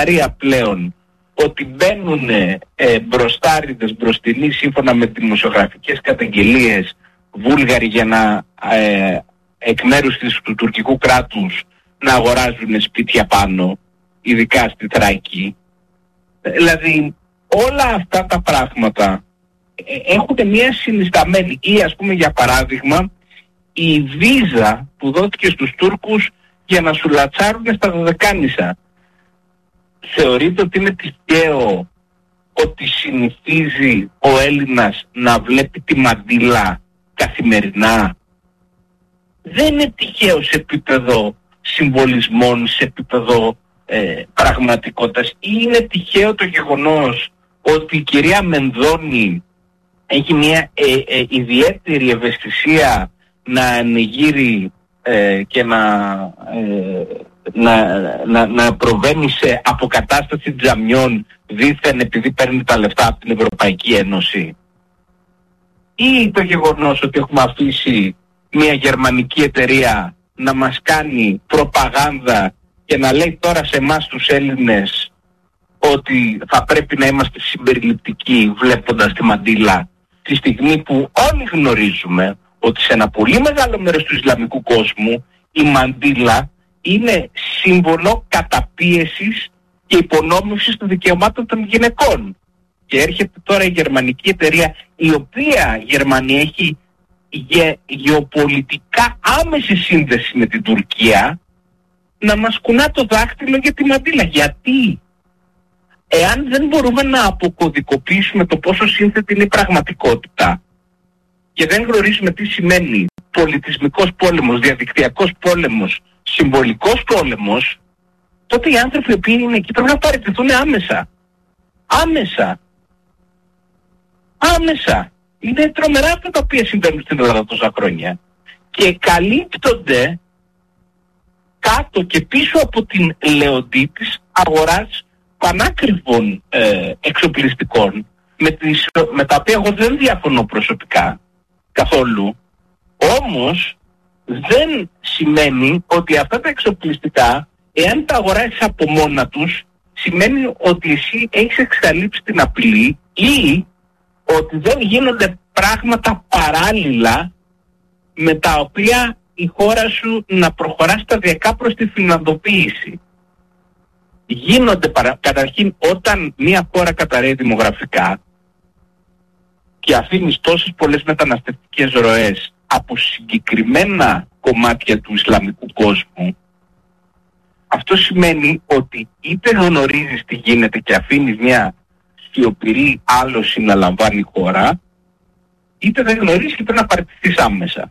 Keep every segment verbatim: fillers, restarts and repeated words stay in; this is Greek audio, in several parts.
μπαταρία πλέον ότι μπαίνουν ε, μπροστάριδες μπροστινοί σύμφωνα με δημοσιογραφικές καταγγελίες Βούλγαροι για να ε, εκ μέρους της, του τουρκικού κράτους να αγοράζουν σπίτια πάνω, ειδικά στη Θράκη. Δηλαδή όλα αυτά τα πράγματα ε, έχουν μια συνισταμένη, ή ας πούμε για παράδειγμα η βίζα που δόθηκε στους Τούρκους για να σουλατσάρουν στα Δωδεκάνησα. Θεωρείτε ότι είναι τυχαίο ότι συνηθίζει ο Έλληνας να βλέπει τη μαντήλα καθημερινά? Δεν είναι τυχαίο σε επίπεδο συμβολισμών, σε επίπεδο ε, πραγματικότητας. Ή είναι τυχαίο το γεγονός ότι η κυρία Μενδώνη έχει μια ε, ε, ιδιαίτερη ευαισθησία να ανοιγείρει ε, και να, ε, να, να, να προβαίνει σε αποκατάσταση τζαμιών δήθεν επειδή παίρνει τα λεφτά από την Ευρωπαϊκή Ένωση? Ή το γεγονός ότι έχουμε αφήσει μια γερμανική εταιρεία να μας κάνει προπαγάνδα και να λέει τώρα σε εμάς τους Έλληνες ότι θα πρέπει να είμαστε συμπεριληπτικοί βλέποντας τη μαντήλα, τη στιγμή που όλοι γνωρίζουμε ότι σε ένα πολύ μεγάλο μέρος του Ισλαμικού κόσμου η μαντήλα είναι σύμβολο καταπίεσης και υπονόμευσης των δικαιωμάτων των γυναικών. Και έρχεται τώρα η γερμανική εταιρεία, η οποία η Γερμανία έχει γε, γεωπολιτικά άμεση σύνδεση με την Τουρκία, να μας κουνά το δάχτυλο για τη μαντήλα. Γιατί? Εάν δεν μπορούμε να αποκωδικοποιήσουμε το πόσο σύνθετη είναι η πραγματικότητα και δεν γνωρίζουμε τι σημαίνει πολιτισμικός πόλεμος, διαδικτυακός πόλεμος, συμβολικός πόλεμος, τότε οι άνθρωποι οι οποίοι είναι εκεί πρέπει να παραιτηθούν άμεσα. Άμεσα. Άμεσα. Είναι τρομερά αυτά τα οποία συμβαίνουν στην Ελλάδα τόσα χρόνια. Και καλύπτονται κάτω και πίσω από την λεοντή της αγοράς πανάκριβων ε, εξοπλιστικών, με, τις, με τα οποία εγώ δεν διαφωνώ προσωπικά καθόλου. Όμως δεν σημαίνει ότι αυτά τα εξοπλιστικά, εάν τα αγοράσεις από μόνα τους, σημαίνει ότι εσύ έχεις εξαλείψει την απειλή ή ότι δεν γίνονται πράγματα παράλληλα με τα οποία η χώρα σου να προχωρά σταδιακά προς τη φιλανδοποίηση. Γίνονται παρα... καταρχήν όταν μια χώρα καταρρέει δημογραφικά και αφήνεις τόσες πολλές μεταναστευτικές ροές από συγκεκριμένα κομμάτια του Ισλαμικού κόσμου, αυτό σημαίνει ότι είτε γνωρίζεις τι γίνεται και αφήνεις μια σιωπηρή άλωση να λαμβάνει η χώρα, είτε δεν γνωρίζεις και πρέπει να παραιτηθείς άμεσα.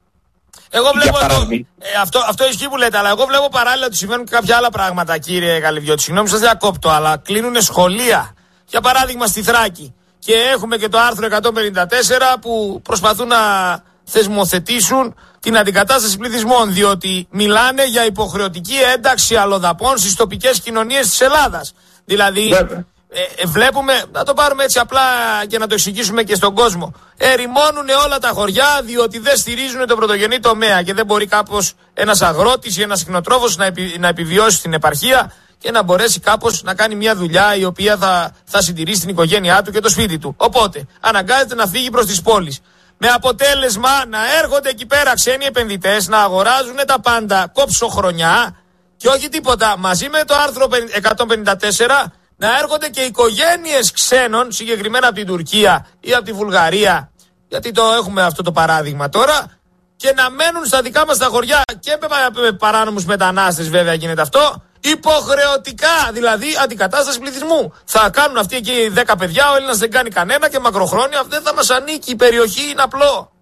Εγώ βλέπω εδώ, ε, αυτό, αυτό ισχύει που λέτε, αλλά εγώ βλέπω παράλληλα ότι συμβαίνουν και κάποια άλλα πράγματα, κύριε Γαλιβιώτη. Συγγνώμη, σας διακόπτω, αλλά κλείνουν σχολεία. Για παράδειγμα στη Θράκη. Και έχουμε και το άρθρο εκατόν πενήντα τέσσερα που προσπαθούν να θεσμοθετήσουν την αντικατάσταση πληθυσμών, διότι μιλάνε για υποχρεωτική ένταξη αλλοδαπών στις τοπικές κοινωνίες της Ελλάδας. Δηλαδή, ε, βλέπουμε, να το πάρουμε έτσι απλά και να το εξηγήσουμε και στον κόσμο, ερημώνουν όλα τα χωριά διότι δεν στηρίζουν το πρωτογενή τομέα και δεν μπορεί κάπως ένας αγρότης ή ένας κτηνοτρόφος να, επι, να επιβιώσει στην επαρχία και να μπορέσει κάπως να κάνει μια δουλειά η οποία θα, θα συντηρήσει την οικογένειά του και το σπίτι του. Οπότε αναγκάζεται να φύγει προς τις πόλεις. Με αποτέλεσμα να έρχονται εκεί πέρα ξένοι επενδυτές, να αγοράζουν τα πάντα κόψοχρονιά και όχι τίποτα. Μαζί με το άρθρο εκατόν πενήντα τέσσερα να έρχονται και οικογένειες ξένων, συγκεκριμένα από την Τουρκία ή από τη Βουλγαρία, γιατί το έχουμε αυτό το παράδειγμα τώρα, και να μένουν στα δικά μας τα χωριά και με παράνομους μετανάστες βέβαια γίνεται αυτό, υποχρεωτικά, δηλαδή αντικατάσταση πληθυσμού. Θα κάνουν αυτοί εκεί δέκα παιδιά, ο Έλληνας δεν κάνει κανένα και μακροχρόνια δεν θα μας ανήκει, η περιοχή είναι απλό.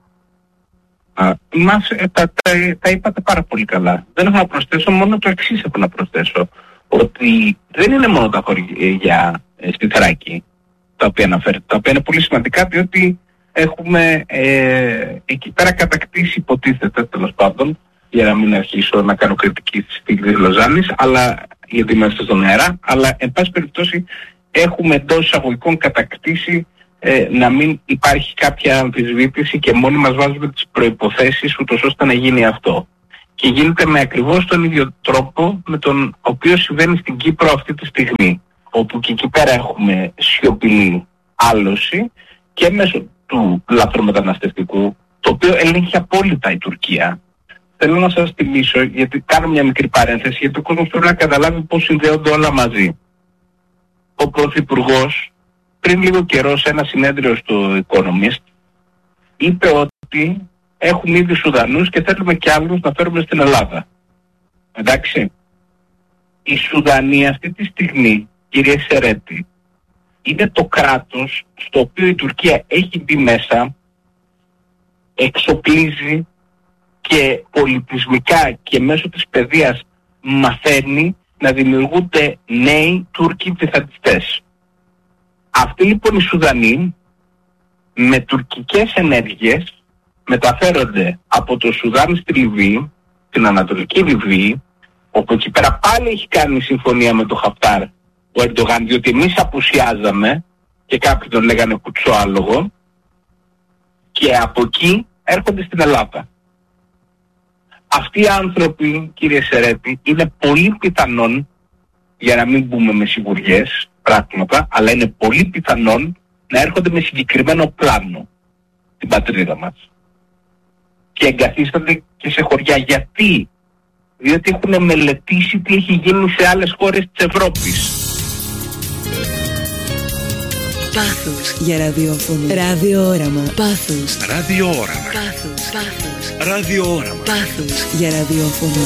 Α, μας, ε, τα, τα, τα είπατε πάρα πολύ καλά. Δεν έχω να προσθέσω, μόνο το εξής έχω να προσθέσω. Ότι δεν είναι μόνο τα χωριά ε, στη Θράκη τα οποία αναφέρετε, τα οποία είναι πολύ σημαντικά, διότι έχουμε ε, εκεί πέρα κατακτήσει, υποτίθεται τέλος πάντων, για να μην αρχίσω να κάνω κριτική της Φίγδης Λοζάνης, αλλά γιατί είμαστε στον αέρα, αλλά εν πάση περιπτώσει έχουμε εντός εισαγωγικών κατακτήσει ε, να μην υπάρχει κάποια αμφισβήτηση και μόνοι μας βάζουμε τις προϋποθέσεις ούτως ώστε να γίνει αυτό. Και γίνεται με ακριβώς τον ίδιο τρόπο με τον οποίο συμβαίνει στην Κύπρο αυτή τη στιγμή, όπου και εκεί πέρα έχουμε σιωπηλή άλωση και μέσω του λαθρομεταναστευτικού, το οποίο ελέγχει απόλυτα η Τουρκία. Θέλω να σας θυμίσω, γιατί κάνω μια μικρή παρένθεση, γιατί ο κόσμος πρέπει να καταλάβει πώς συνδέονται όλα μαζί. Ο Πρωθυπουργός πριν λίγο καιρό σε ένα συνέδριο στο Economist είπε ότι έχουμε ήδη Σουδανούς και θέλουμε κι άλλους να φέρουμε στην Ελλάδα. Εντάξει. Η Σουδανία αυτή τη στιγμή, κύριε Σερέτη, είναι το κράτος στο οποίο η Τουρκία έχει μπει μέσα, εξοπλίζει και πολιτισμικά και μέσω της παιδείας μαθαίνει να δημιουργούνται νέοι Τούρκοι τζιχαντιστές. Αυτοί λοιπόν οι Σουδανοί με τουρκικές ενέργειες μεταφέρονται από το Σουδάν στη Λιβύη, την Ανατολική Λιβύη, όπου εκεί πέρα πάλι έχει κάνει συμφωνία με τον Χαφτάρ ο Ερντογάν, διότι εμείς απουσιάζαμε και κάποιοι τον λέγανε κουτσοάλογο, και από εκεί έρχονται στην Ελλάδα. Αυτοί οι άνθρωποι, κύριε Σερέτη, είναι πολύ πιθανόν, για να μην μπούμε με σιγουριές πράγματα, αλλά είναι πολύ πιθανόν να έρχονται με συγκεκριμένο πλάνο την πατρίδα μας. Και εγκαθίστανται και σε χωριά. Γιατί? Διότι έχουν μελετήσει τι έχει γίνει σε άλλες χώρες της Ευρώπης. Πάθος για ραδιόφωνο. Ραδιόραμα. Πάθος. Ραδιόραμα. Πάθος. Πάθος. Ραδιόραμα. Πάθος για ραδιόφωνο.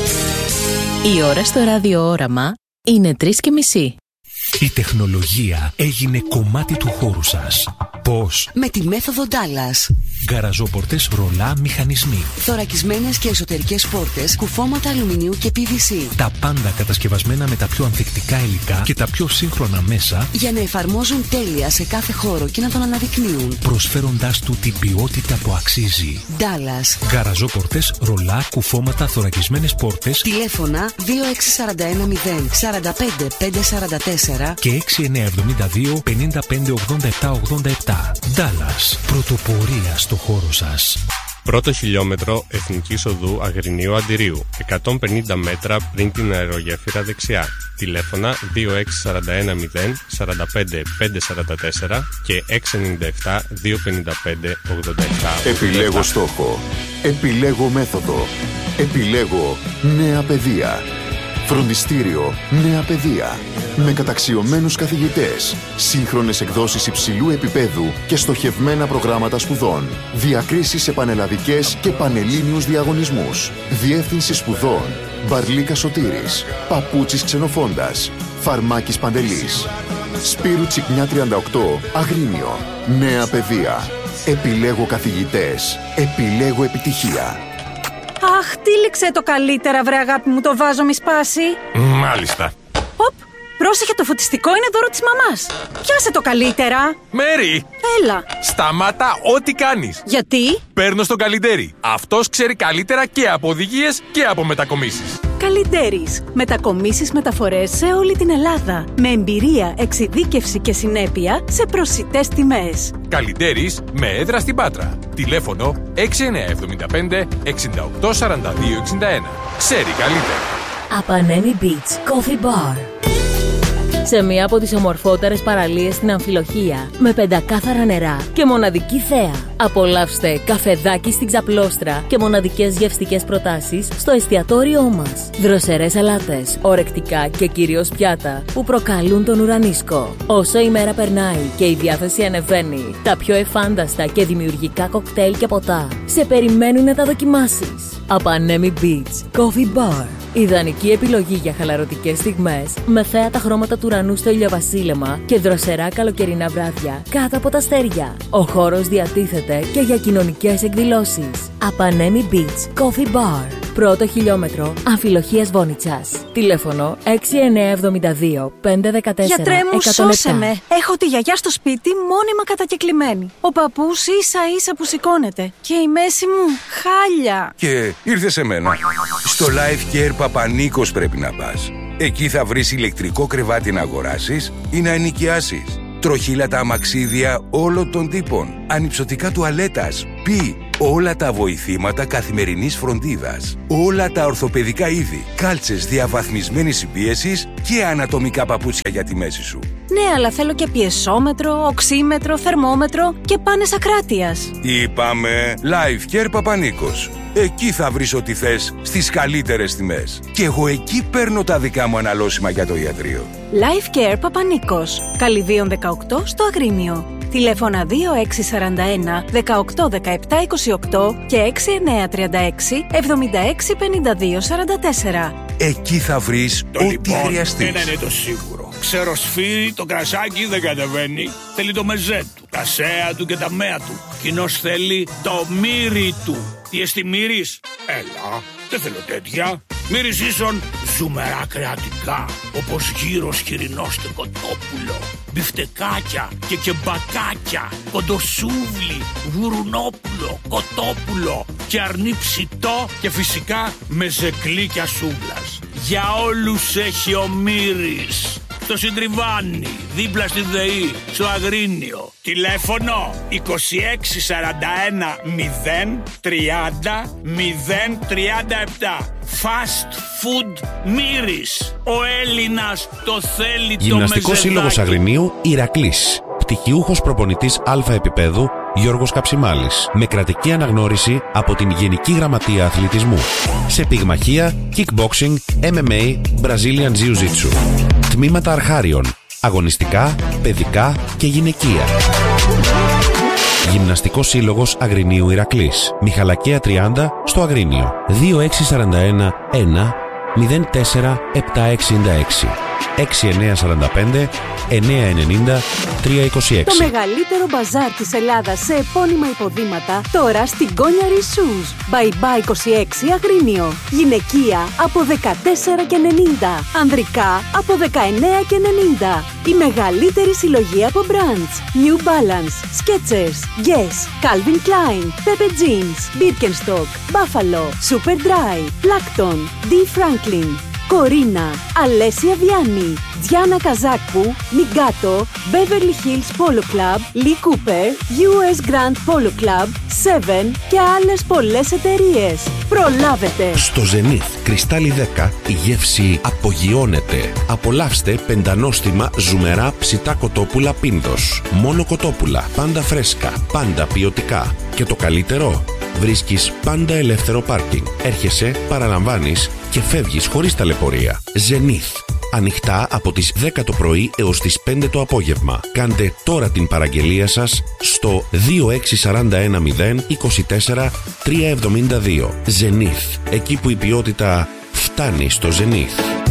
Η ώρα στο ραδιόραμα είναι τρεις και μισή. Η τεχνολογία έγινε κομμάτι του χώρου σας. Πώς? Με τη μέθοδο Dallas. Γκαραζόπορτες, ρολά, μηχανισμοί. Θωρακισμένες και εσωτερικές πόρτες, κουφώματα αλουμινίου και πι βι σι. Τα πάντα κατασκευασμένα με τα πιο ανθεκτικά υλικά και τα πιο σύγχρονα μέσα, για να εφαρμόζουν τέλεια σε κάθε χώρο και να τον αναδεικνύουν, προσφέροντάς του την ποιότητα που αξίζει. Dallas. Γκαραζόπορτες, ρολά, κουφώματα, θωρακισμένες πόρτες. Τηλέφωνα δύο έξι φορ ένα μηδέν τέσσερα πέντε πέντε τέσσερα τέσσερα και έξι εννιά εβδομήντα δύο πενήντα πέντε ογδόντα επτά ογδόντα επτά. Dallas. Πρωτοπορία στο χώρο σας. Πρώτο χιλιόμετρο Εθνικής Οδού Αγρινίου Αντιρίου, εκατόν πενήντα μέτρα πριν την αερογέφυρα δεξιά. Τηλέφωνα δύο έξι φορ ένα μηδέν τέσσερα πέντε πέντε τέσσερα τέσσερα και έξι εννιά επτά δύο πέντε πέντε ογδόντα επτά. Επιλέγω στόχο. Επιλέγω μέθοδο. Επιλέγω νέα παιδεία. Φροντιστήριο Νέα Παιδεία. Με καταξιωμένους καθηγητές, σύγχρονες εκδόσεις υψηλού επίπεδου και στοχευμένα προγράμματα σπουδών. Διακρίσεις σε πανελλαδικές και πανελλήνιους διαγωνισμούς. Διεύθυνση σπουδών Μπαρλίκα Σωτήρης. Παπούτσης Ξενοφώντας. Φαρμάκης Παντελής. Σπύρου Τσικνιά τριάντα οκτώ Αγρίνιο. Νέα Παιδεία. Επιλέγω καθηγητές. Επιλέγω επιτυχία. Αχ, τύλιξε το καλύτερα, βρε αγάπη μου, το βάζο μη σπάσει. Μάλιστα. Οπ, πρόσεχε, το φωτιστικό είναι δώρο της μαμάς. Πιάσε το καλύτερα. Μέρι! Έλα. Σταμάτα ό,τι κάνεις. Γιατί? Παίρνω στον Καλιντέρι. Αυτός ξέρει καλύτερα και από οδηγίες και από μετακομίσεις. Καλιντέρις. Μετακομίσεις, μεταφορές σε όλη την Ελλάδα. Με εμπειρία, εξειδίκευση και συνέπεια σε προσιτές τιμές. Καλιντέρις με έδρα στην Πάτρα. Τηλέφωνο έξι εννιά εβδομήντα πέντε εξήντα οκτώ σαράντα δύο εξήντα ένα. Ξέρει καλύτερα. Απανέμι Beach Coffee Bar. Σε μία από τις ομορφότερες παραλίες στην Αμφιλοχία, με πεντακάθαρα νερά και μοναδική θέα. Απολαύστε καφεδάκι στην Ξαπλώστρα και μοναδικές γευστικές προτάσεις στο εστιατόριό μας. Δροσερές σαλάτες, ορεκτικά και κυρίως πιάτα που προκαλούν τον ουρανίσκο. Όσο η μέρα περνάει και η διάθεση ανεβαίνει, τα πιο εφάνταστα και δημιουργικά κοκτέιλ και ποτά σε περιμένουν να τα δοκιμάσεις. Απανέμι Beach Coffee Bar. Ιδανική επιλογή για χαλαρωτικές στιγμές, με θέατα χρώματα του ουρανού στο ηλιοβασίλεμα και δροσερά καλοκαιρινά βράδια κάτω από τα αστέρια. Ο χώρος διατίθεται και για κοινωνικές εκδηλώσεις. Απανέμι Beach Coffee Bar. Πρώτο χιλιόμετρο Αμφιλοχίας Βόνιτσας. Τηλέφωνο έξι εννιά εβδομήντα δύο πεντακόσια δεκατέσσερα Γιατρέ μου, εκατόν επτά. σώσε με. Έχω τη γιαγιά στο σπίτι μόνιμα κατακεκλημένη. Ο παππούς ίσα ίσα που σηκώνεται. Και η μέση μου χάλια. Και ήρθε σε μένα. Στο Life Care Παπανίκος πρέπει να πας. Εκεί θα βρεις ηλεκτρικό κρεβάτι να αγοράσεις ή να ενοικιάσεις. Τροχήλατα αμαξίδια όλων των τύπων. Ανυψωτικά τουαλέτας, πι, Όλα τα βοηθήματα καθημερινής φροντίδας. Όλα τα ορθοπαιδικά είδη. Κάλτσες διαβαθμισμένης συμπίεσης και ανατομικά παπούτσια για τη μέση σου. Ναι, αλλά θέλω και πιεσόμετρο, οξύμετρο, θερμόμετρο και πάνες ακράτειας. Είπαμε Life Care Παπανίκος. Εκεί θα βρεις ό,τι θες στις καλύτερες τιμές. Και εγώ εκεί παίρνω τα δικά μου αναλώσιμα για το ιατρείο. Life Care Παπανίκος. Καλυβίων δεκαοκτώ στο Αγρίνιο. Τηλέφωνα δύο έξι τέσσερα ένα δεκαοκτώ δεκαεπτά είκοσι οκτώ και έξι εννιά τρία έξι εβδομήντα έξι πενήντα δύο σαράντα τέσσερα. Εκεί θα βρεις το ό,τι λοιπόν, χρειαστείς. Ένα είναι το σίγουρο. Ξεροσφύρι, το κρασάκι δεν κατεβαίνει. Θέλει το μεζέ του, τα σέα του και τα μέα του. Κοινώς θέλει το μύρι του. Τι εστί μύρις? Έλα, δεν θέλω τέτοια. Μύρις ίσον ζουμερά κρεατικά, όπως γύρος χοιρινός και κοτόπουλο, μπιφτεκάκια και κεμπακάκια, κοντοσούβλι, γουρουνόπουλο, κοτόπουλο και αρνί ψητό και φυσικά μεζεκλίκια σούβλας. Για όλους έχει ο Μύρης. Στο Συντριβάνι, δίπλα στη ΔΕΗ, στο Αγρίνιο. Τηλέφωνο είκοσι έξι σαράντα ένα μηδέν τριάντα μηδέν τριάντα επτά. Fast Food Μύρης. Ο Έλληνας το θέλει. Γυμναστικός το Σύλλογος Αγρινίου Ηρακλής. Πτυχιούχος προπονητής Α επίπεδου Γιώργος Καψιμάλης. Με κρατική αναγνώριση από την Γενική Γραμματεία Αθλητισμού. Σε πυγμαχία, kickboxing, εμ εμ έι, Brazilian Jiu-Jitsu. Τμήματα αρχάριων, αγωνιστικά, παιδικά και γυναικεία. Γυμναστικός Σύλλογος Αγρινίου Ηρακλής. Μιχαλακία τριάντα στο Αγρίνιο. δύο έξι τέσσερα ένα ένα μηδέν τέσσερα επτά εξήντα έξι έξι εννιά τέσσερα πέντε εννιά εννιά τρία είκοσι έξι. Το μεγαλύτερο μπαζάρ της Ελλάδας σε επώνυμα υποδήματα τώρα στην Konya Shoes. Bye bye είκοσι έξι Αγρίνιο. Γυναικεία από δεκατέσσερα και ενενήντα. Ανδρικά από δεκαεννέα και ενενήντα. Η μεγαλύτερη συλλογή από brands. New Balance, Skechers, Guess, Calvin Klein, Pepe Jeans, Birkenstock, Buffalo, Superdry, Plankton, D. Franklin, Κορίνα, Αλέσια Βιάννη, Διάννα Καζάκπου, Νιγκάτο, Beverly Hills Polo Club, Lee Cooper, γιου ες Grand Polo Club, Seven και άλλες πολλές εταιρείες. Προλάβετε! Στο Zenith Κρυστάλλι δέκα η γεύση απογειώνεται. Απολαύστε πεντανόστιμα ζουμερά ψητά κοτόπουλα Πίνδος. Μόνο κοτόπουλα, πάντα φρέσκα, πάντα ποιοτικά. Και το καλύτερο, βρίσκεις πάντα ελεύθερο πάρκινγκ. Έρχεσαι, παραλαμβάνεις και φεύγεις χωρίς ταλαιπωρία. Zenith. Ανοιχτά από τις δέκα το πρωί έως τις πέντε το απόγευμα. Κάντε τώρα την παραγγελία σας στο δύο έξι τέσσερα ένα μηδέν είκοσι τέσσερα τριακόσια εβδομήντα δύο. Zenith. Εκεί που η ποιότητα φτάνει στο Zenith.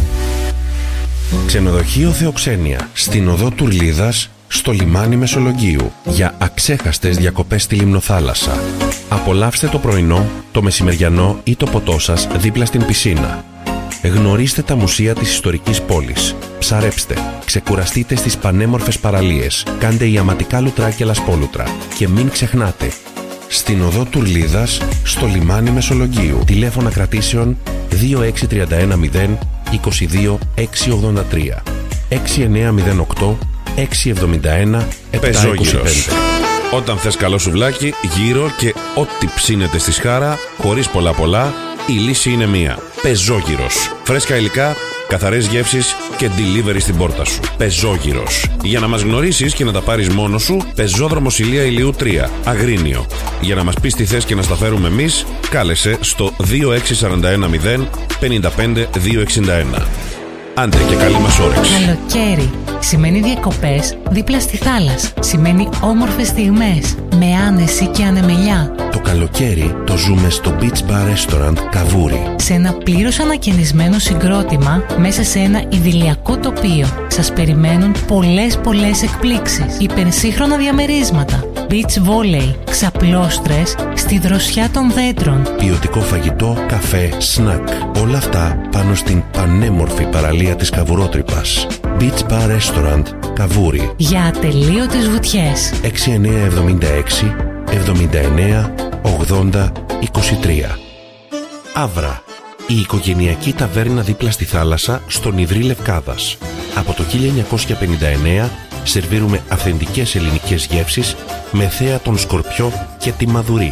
Ξενοδοχείο Θεοξένεια. Στην οδό Τουρλίδας, στο λιμάνι Μεσολογγίου. Για αξέχαστες διακοπές στη Λιμνοθάλασσα. Απολαύστε το πρωινό, το μεσημεριανό ή το ποτό σας δίπλα στην πισίνα. Γνωρίστε τα μουσεία της ιστορικής πόλης. Ψαρέψτε, ξεκουραστείτε στις πανέμορφες παραλίες. Κάντε ιαματικά λουτρά και λασπόλουτρα. Και μην ξεχνάτε, στην οδό Τουρλίδας, στο λιμάνι Μεσολογγίου. Τηλέφωνα κρατήσεων δύο έξι τρία ένα μηδέν είκοσι δύο έξι ογδόντα τρία έξι εννιά μηδέν οκτώ έξι εβδομήντα ένα επτά είκοσι πέντε. Όταν θες καλό σουβλάκι, γύρω και ό,τι ψήνεται στη σχάρα, χωρίς πολλά πολλά, η λύση είναι μία. Πεζόγυρος. Φρέσκα υλικά, καθαρές γεύσεις και delivery στην πόρτα σου. Πεζόγυρος. Για να μας γνωρίσεις και να τα πάρεις μόνος σου, Πεζόδρομος Ηλία Ηλιού τρία, Αγρίνιο. Για να μας πεις τι θες και να στα φέρουμε εμείς, κάλεσε στο δύο έξι τέσσερα ένα μηδέν πέντε πέντε δύο εξήντα ένα. Άντε και καλή μας όρεξη. Καλοκαίρι σημαίνει διακοπές δίπλα στη θάλασσα. Σημαίνει όμορφες στιγμές με άνεση και ανεμελιά. Το καλοκαίρι το ζούμε στο Beach Bar Restaurant Καβούρι. Σε ένα πλήρως ανακαινισμένο συγκρότημα μέσα σε ένα ιδηλιακό τοπίο. Σας περιμένουν πολλές πολλές εκπλήξεις. Υπερσύγχρονα διαμερίσματα. Beach volley, ξαπλώστρες στη δροσιά των δέντρων. Ποιοτικό φαγητό, καφέ, σνακ. Όλα αυτά πάνω στην πανέμορφη παραλία της Καβουρότρυπας. Beach Bar Restaurant Καβούρι. Για ατελείωτες βουτιές. έξι εννιά εβδομήντα έξι εβδομήντα εννέα ογδόντα είκοσι τρία. Αύρα. Η οικογενειακή ταβέρνα δίπλα στη θάλασσα στον Ιδρύ Λευκάδας. Από το χίλια εννιακόσια πενήντα εννέα σερβίρουμε αυθεντικές ελληνικές γεύσεις με θέα τον σκορπιό και τη μαδουρί.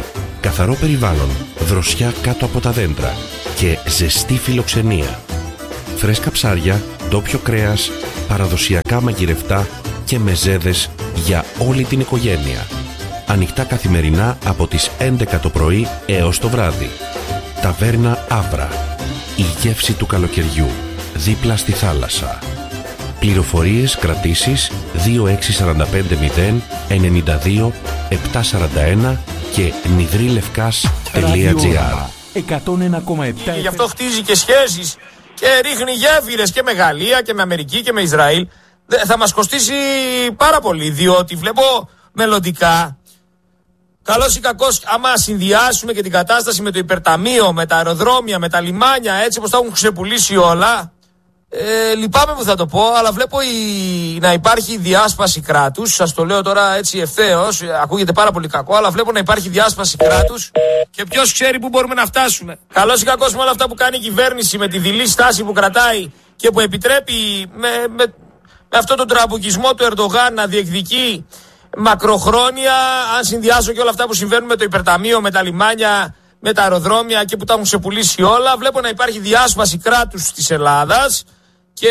καθαρό περιβάλλον, δροσιά κάτω από τα δέντρα και ζεστή φιλοξενία. Φρέσκα ψάρια, ντόπιο κρέας, παραδοσιακά μαγειρευτά και μεζέδες για όλη την οικογένεια. Ανοιχτά καθημερινά από τις έντεκα το πρωί έως το βράδυ. Ταβέρνα Άβρα. Η γεύση του καλοκαιριού. Δίπλα στη θάλασσα. Πληροφορίες, κρατήσεις δύο έξι τέσσερα πέντε μηδέν εννιά δύο επτά τέσσερα ένα και νιδρίλευκάς τελεία τζι άρ. εκατόν ένα κόμμα επτά. Και γι' αυτό χτίζει και σχέσεις και ρίχνει γέφυρες και με Γαλλία και με Αμερική και με Ισραήλ. Θα μας κοστίσει πάρα πολύ, διότι βλέπω μελλοντικά, καλώς ή κακώς, άμα συνδυάσουμε και την κατάσταση με το υπερταμείο, με τα αεροδρόμια, με τα λιμάνια, έτσι όπως τα έχουν ξεπουλήσει όλα, ε, λυπάμαι που θα το πω, αλλά βλέπω η, να υπάρχει διάσπαση κράτους. Σας το λέω τώρα έτσι ευθέως, ακούγεται πάρα πολύ κακό, αλλά βλέπω να υπάρχει διάσπαση κράτους και ποιος ξέρει πού μπορούμε να φτάσουμε. Καλώς ή κακώς, με όλα αυτά που κάνει η κυβέρνηση, με τη δειλή στάση που κρατάει και που επιτρέπει με, με, με αυτόν τον τραμπουκισμό του Ερντογάν να διεκδικεί μακροχρόνια, αν συνδυάσω και όλα αυτά που συμβαίνουν με το υπερταμείο, με τα λιμάνια, με τα αεροδρόμια και που τα έχουν ξεπουλήσει όλα, βλέπω να υπάρχει διάσπαση κράτους της Ελλάδας και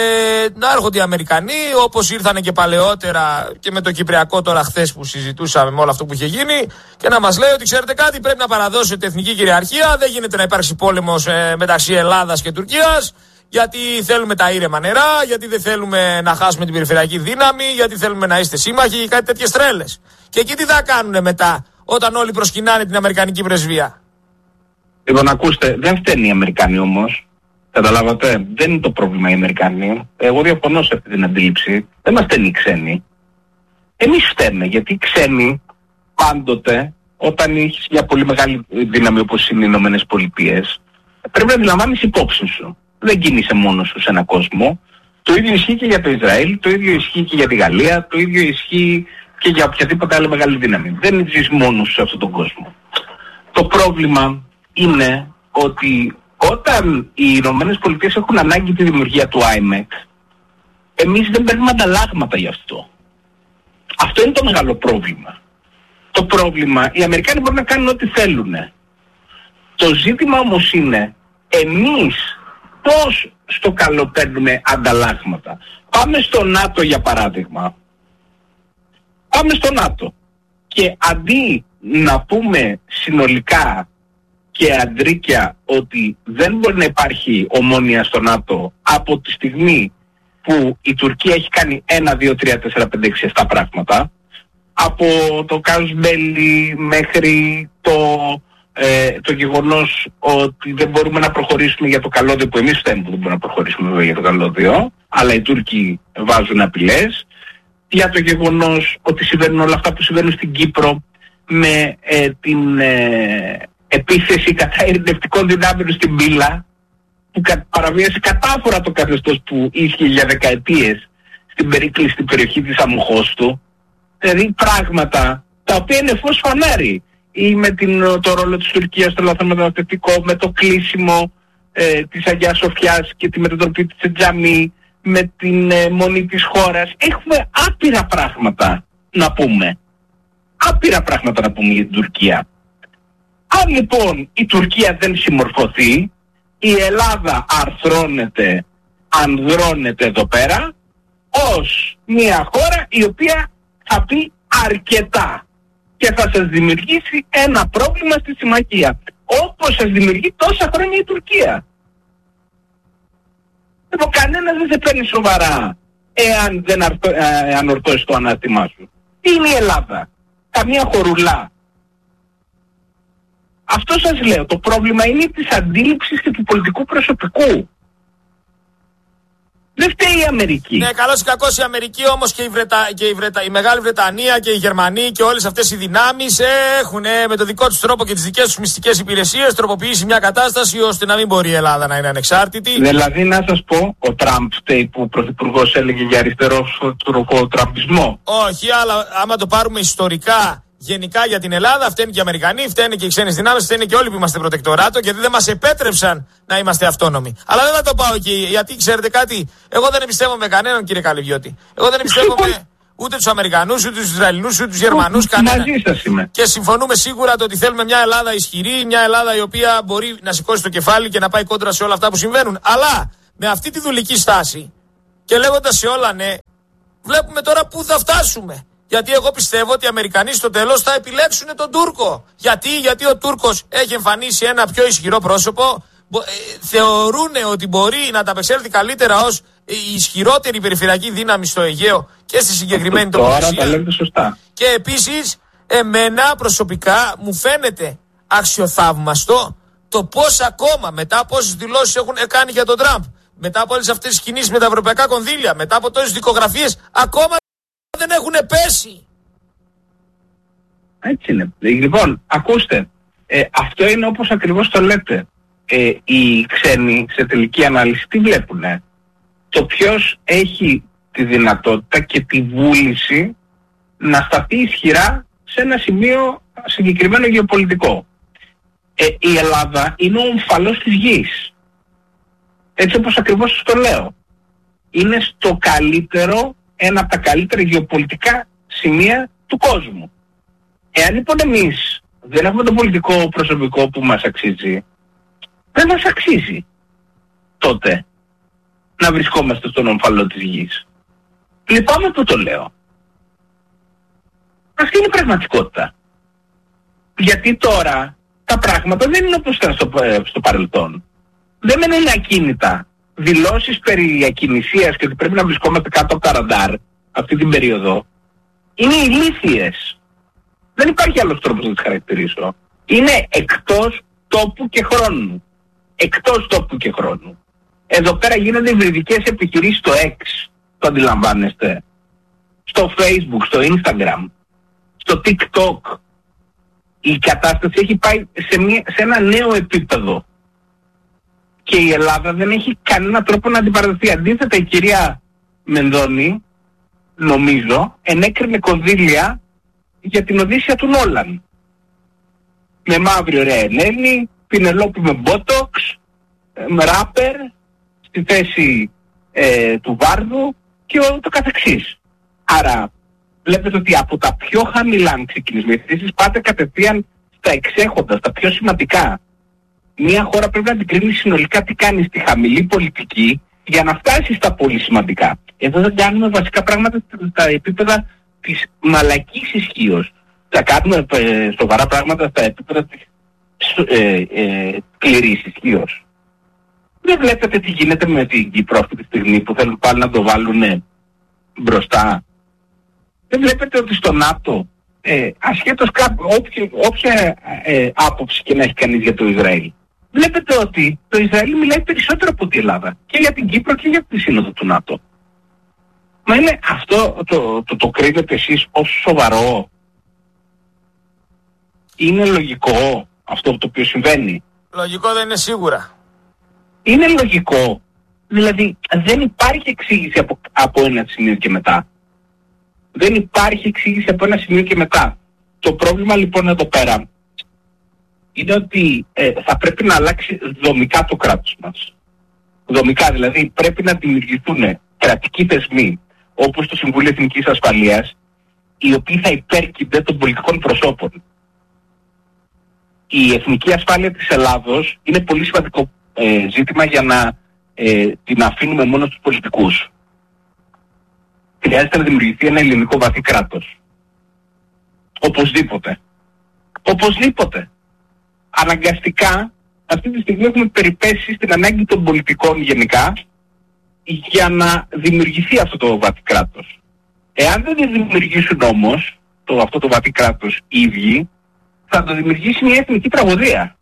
να έρχονται οι Αμερικανοί, όπως ήρθανε και παλαιότερα και με το Κυπριακό τώρα χθες που συζητούσαμε με όλο αυτό που είχε γίνει, και να μας λέει ότι ξέρετε κάτι, πρέπει να παραδώσετε εθνική κυριαρχία, δεν γίνεται να υπάρξει πόλεμος ε, μεταξύ Ελλάδας και Τουρκίας, γιατί θέλουμε τα ήρεμα νερά, γιατί δεν θέλουμε να χάσουμε την περιφερειακή δύναμη, γιατί θέλουμε να είστε σύμμαχοι, κάτι τέτοιες τρέλες. Και εκεί τι θα κάνουν μετά, όταν όλοι προσκυνάνε την Αμερικανική πρεσβεία? Λοιπόν, ακούστε, δεν φταίνει οι Αμερικάνοι όμως. Καταλάβατε, δεν είναι το πρόβλημα οι Αμερικάνοι. Εγώ διαφωνώ σε αυτή την αντίληψη. Δεν μας φταίνει οι ξένοι. Εμείς φταίμε, γιατί οι ξένοι πάντοτε, όταν έχεις μια πολύ μεγάλη δύναμη όπως είναι οι Ηνωμένες Πολιτείες, πρέπει να αντιλαμβάνεις υπόψη σου. Δεν κινείσαι μόνος σου σε έναν κόσμο. Το ίδιο ισχύει και για το Ισραήλ, το ίδιο ισχύει και για τη Γαλλία, το ίδιο ισχύει και για οποιαδήποτε άλλη μεγάλη δύναμη. Δεν ζεις μόνος σου σε αυτόν τον κόσμο. Το πρόβλημα είναι ότι όταν οι Ηνωμένες Πολιτείες έχουν ανάγκη τη δημιουργία του άι εμ ι σι, εμείς δεν παίρνουμε ανταλλάγματα γι' αυτό. Αυτό είναι το μεγάλο πρόβλημα. Το πρόβλημα, οι Αμερικάνοι μπορούν να κάνουν ό,τι θέλουν. Το ζήτημα όμως είναι, εμείς πώς στο καλό παίρνουμε ανταλλάγματα? Πάμε στο ΝΑΤΟ για παράδειγμα. Πάμε στο ΝΑΤΟ. Και αντί να πούμε συνολικά και αντρίκια ότι δεν μπορεί να υπάρχει ομόνοια στο ΝΑΤΟ από τη στιγμή που η Τουρκία έχει κάνει ένα, δύο, τρία, τέσσερα, πέντε, έξι, επτά πράγματα, από το Κάζους Μπέλι μέχρι το, ε, το γεγονός ότι δεν μπορούμε να προχωρήσουμε για το καλώδιο, που εμείς φταίμε που δεν μπορούμε να προχωρήσουμε βέβαια για το καλώδιο, αλλά οι Τούρκοι βάζουν απειλές, για το γεγονός ότι συμβαίνουν όλα αυτά που συμβαίνουν στην Κύπρο με ε, την ε, επίθεση κατά ειρηνευτικών δυνάμεων στην Πύλα, που κα, παραβίασε κατάφορα το καθεστώς που ίσχυε για δεκαετίες στην περίκλειστη περιοχή της Αμμοχώστου. Δηλαδή πράγματα τα οποία είναι φως φανάρι, ή με την, το ρόλο της Τουρκίας στο λαθρομεταναστευτικό, με το κλείσιμο ε, της Αγιάς Σοφιάς και τη μετατροπή της Τζαμί, με την ε, μονή της χώρας. Έχουμε άπειρα πράγματα να πούμε. Άπειρα πράγματα να πούμε για την Τουρκία. Αν λοιπόν η Τουρκία δεν συμμορφωθεί, η Ελλάδα αρθρώνεται, ανδρώνεται εδώ πέρα ως μια χώρα η οποία θα πει αρκετά και θα σας δημιουργήσει ένα πρόβλημα στη συμμαχία, όπως σας δημιουργεί τόσα χρόνια η Τουρκία. Λοιπόν, κανένας δεν σε παίρνει σοβαρά εάν δεν αρθω, ε, ανορθώσεις το ανάστημά σου. Είναι η Ελλάδα. Καμία χορουλά. Αυτό σας λέω. Το πρόβλημα είναι της αντίληψης και του πολιτικού προσωπικού. Δεν φταίει η Αμερική. Ναι, καλώς ή κακώς η Αμερική όμως και, η, Βρετα... και η, Βρετα... η Μεγάλη Βρετανία και οι Γερμανοί και όλες αυτές οι δυνάμεις έχουν με το δικό τους τρόπο και τις δικές τους μυστικές υπηρεσίες τροποποιήσει μια κατάσταση ώστε να μην μπορεί η Ελλάδα να είναι ανεξάρτητη. Δηλαδή να σας πω, ο Τραμπ φταίει που ο Πρωθυπουργός έλεγε για αριστερό τραμπισμό. Όχι, αλλά άμα το πάρουμε ιστορικά, γενικά για την Ελλάδα, φταίνουν και οι Αμερικανοί, φταίνουν και οι ξένες δυνάμεις, φταίνουν και όλοι που είμαστε προτεκτοράτο, γιατί δεν μας επέτρεψαν να είμαστε αυτόνομοι. Αλλά δεν θα το πάω εκεί, γιατί ξέρετε κάτι, εγώ δεν εμπιστεύομαι κανέναν, κύριε Καλυβιώτη. Εγώ δεν εμπιστεύομαι ούτε τους Αμερικανούς, ούτε τους Ισραηλινούς, ούτε τους Γερμανούς, κανένα. Μαζί σας είμαι. Και συμφωνούμε σίγουρα το ότι θέλουμε μια Ελλάδα ισχυρή, μια Ελλάδα η οποία μπορεί να σηκώσει το κεφάλι και να πάει κόντρα σε όλα αυτά που συμβαίνουν. Αλλά με αυτή τη δουλική στάση και λέγοντας σε όλα ναι, βλέπουμε τώρα πού θα φτάσουμε. Γιατί εγώ πιστεύω ότι οι Αμερικανοί στο τέλος θα επιλέξουν τον Τούρκο. Γιατί, γιατί ο Τούρκος έχει εμφανίσει ένα πιο ισχυρό πρόσωπο. Θεωρούν ότι μπορεί να τα απεξέλθει καλύτερα ως η ισχυρότερη περιφερειακή δύναμη στο Αιγαίο και στη συγκεκριμένη τοποθεσία. Τώρα τα λέτε σωστά. Και επίσης, εμένα προσωπικά μου φαίνεται αξιοθαύμαστο το πώς ακόμα μετά από όσες δηλώσεις έχουν κάνει για τον Τραμπ, μετά από όλες αυτές τις κινήσεις με τα ευρωπαϊκά κονδύλια, μετά από τόσες δικογραφίες, ακόμα δεν έχουν πέσει. Έτσι είναι. Λοιπόν, ακούστε, ε, αυτό είναι όπως ακριβώς το λέτε. Ε, οι ξένοι σε τελική ανάλυση τι βλέπουνε? Το ποιος έχει τη δυνατότητα και τη βούληση να σταθεί ισχυρά σε ένα σημείο συγκεκριμένο γεωπολιτικό. Ε, η Ελλάδα είναι ο ομφαλός της γης. Έτσι όπως ακριβώς σας το λέω. Είναι στο καλύτερο, ένα από τα καλύτερα γεωπολιτικά σημεία του κόσμου. Εάν λοιπόν εμείς δεν έχουμε το πολιτικό προσωπικό που μας αξίζει, δεν μας αξίζει τότε να βρισκόμαστε στον ομφαλό της γης. Λυπάμαι που το λέω. Αυτή είναι η πραγματικότητα. Γιατί τώρα τα πράγματα δεν είναι όπως ήταν στο, στο παρελθόν. Δεν μένουν ακίνητα. Δηλώσεις περί ακινησίας και ότι πρέπει να βρισκόμαστε κάτω από τα ραντάρ αυτή την περίοδο είναι ηλίθιες. Δεν υπάρχει άλλος τρόπος να τις χαρακτηρίσω. Είναι εκτός τόπου και χρόνου. Εκτός τόπου και χρόνου. Εδώ πέρα γίνονται υβριδικές επιχειρήσεις στο X, το αντιλαμβάνεστε. Στο Facebook, στο Instagram, στο TikTok. Η κατάσταση έχει πάει σε, μια, σε ένα νέο επίπεδο. Και η Ελλάδα δεν έχει κανένα τρόπο να την παραδεχθεί. Αντίθετα η κυρία Μενδώνη, νομίζω, ενέκρινε κονδύλια για την Οδύσσια του Νόλαν. Με μαύρη ωραία Ελένη, Πινελόπη με μπότοξ, με ράπερ, στη θέση ε, του Βάρδου και το καθεξής. Άρα βλέπετε ότι από τα πιο χαμηλά αν ξεκινήσουμε, εσείς πάτε κατευθείαν στα εξέχοντα, στα πιο σημαντικά. Μια χώρα πρέπει να την κρίνει συνολικά τι κάνει στη χαμηλή πολιτική για να φτάσει στα πολύ σημαντικά. Εδώ δεν κάνουμε βασικά πράγματα στα επίπεδα της μαλακής ισχύως. Θα κάνουμε ε, σοβαρά πράγματα στα επίπεδα της ε, ε, σκληρής ισχύως. Δεν βλέπετε τι γίνεται με την Κύπρο αυτή τη στιγμή που θέλουν πάλι να το βάλουν μπροστά. Δεν βλέπετε ότι στο ΝΑΤΟ, ε, ασχέτως κάπου, όποια, όποια ε, άποψη και να έχει κανείς για το Ισραήλ, βλέπετε ότι το Ισραήλ μιλάει περισσότερο από την Ελλάδα και για την Κύπρο και για τη σύνοδο του ΝΑΤΟ. Μα είναι αυτό το, το, το, το κρίνετε εσείς ως σοβαρό? Είναι λογικό αυτό το οποίο συμβαίνει? Λογικό δεν είναι σίγουρα. Είναι λογικό. Δηλαδή δεν υπάρχει εξήγηση από, από ένα σημείο και μετά. Δεν υπάρχει εξήγηση από ένα σημείο και μετά. Το πρόβλημα λοιπόν εδώ πέρα είναι ότι ε, θα πρέπει να αλλάξει δομικά το κράτος μας. Δομικά δηλαδή πρέπει να δημιουργηθούν κρατικοί θεσμοί όπως το Συμβούλιο Εθνικής Ασφαλείας, οι οποίοι θα υπέρκυνται των πολιτικών προσώπων. Η εθνική ασφάλεια της Ελλάδος είναι πολύ σημαντικό ε, ζήτημα για να ε, την αφήνουμε μόνο στους πολιτικούς. Χρειάζεται να δημιουργηθεί ένα ελληνικό βαθύ κράτος. Οπωσδήποτε. Οπωσδήποτε. Αναγκαστικά αυτή τη στιγμή έχουμε περιπέσει στην ανάγκη των πολιτικών γενικά για να δημιουργηθεί αυτό το βαθύ κράτος. Εάν δεν δημιουργήσουν όμως το, αυτό το βαθύ κράτος οι ίδιοι, θα το δημιουργήσει μια εθνική τραγωδία.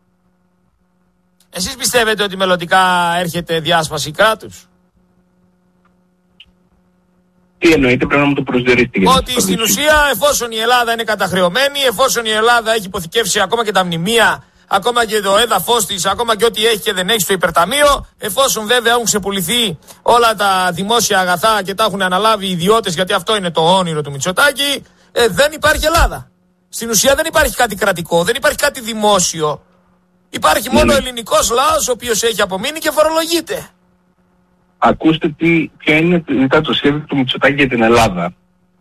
Εσείς πιστεύετε ότι μελλοντικά έρχεται διάσπαση κράτους? Τι εννοείτε, πρέπει να μου το προσδιορίσετε? Ότι στην ουσία εφόσον η Ελλάδα είναι καταχρεωμένη, εφόσον η Ελλάδα έχει υποθηκεύσει ακόμα και τα μνημεία, ακόμα και το έδαφος της, ακόμα και ό,τι έχει και δεν έχει στο υπερταμείο, εφόσον βέβαια έχουν ξεπουληθεί όλα τα δημόσια αγαθά και τα έχουν αναλάβει οι ιδιώτες, γιατί αυτό είναι το όνειρο του Μητσοτάκη, ε, δεν υπάρχει Ελλάδα. Στην ουσία δεν υπάρχει κάτι κρατικό, δεν υπάρχει κάτι δημόσιο. Υπάρχει μόνο ο ελληνικός λαός ο οποίος έχει απομείνει και φορολογείται. Ακούστε τι, ποιο είναι ήταν το σχέδιο του Μητσοτάκη για την Ελλάδα.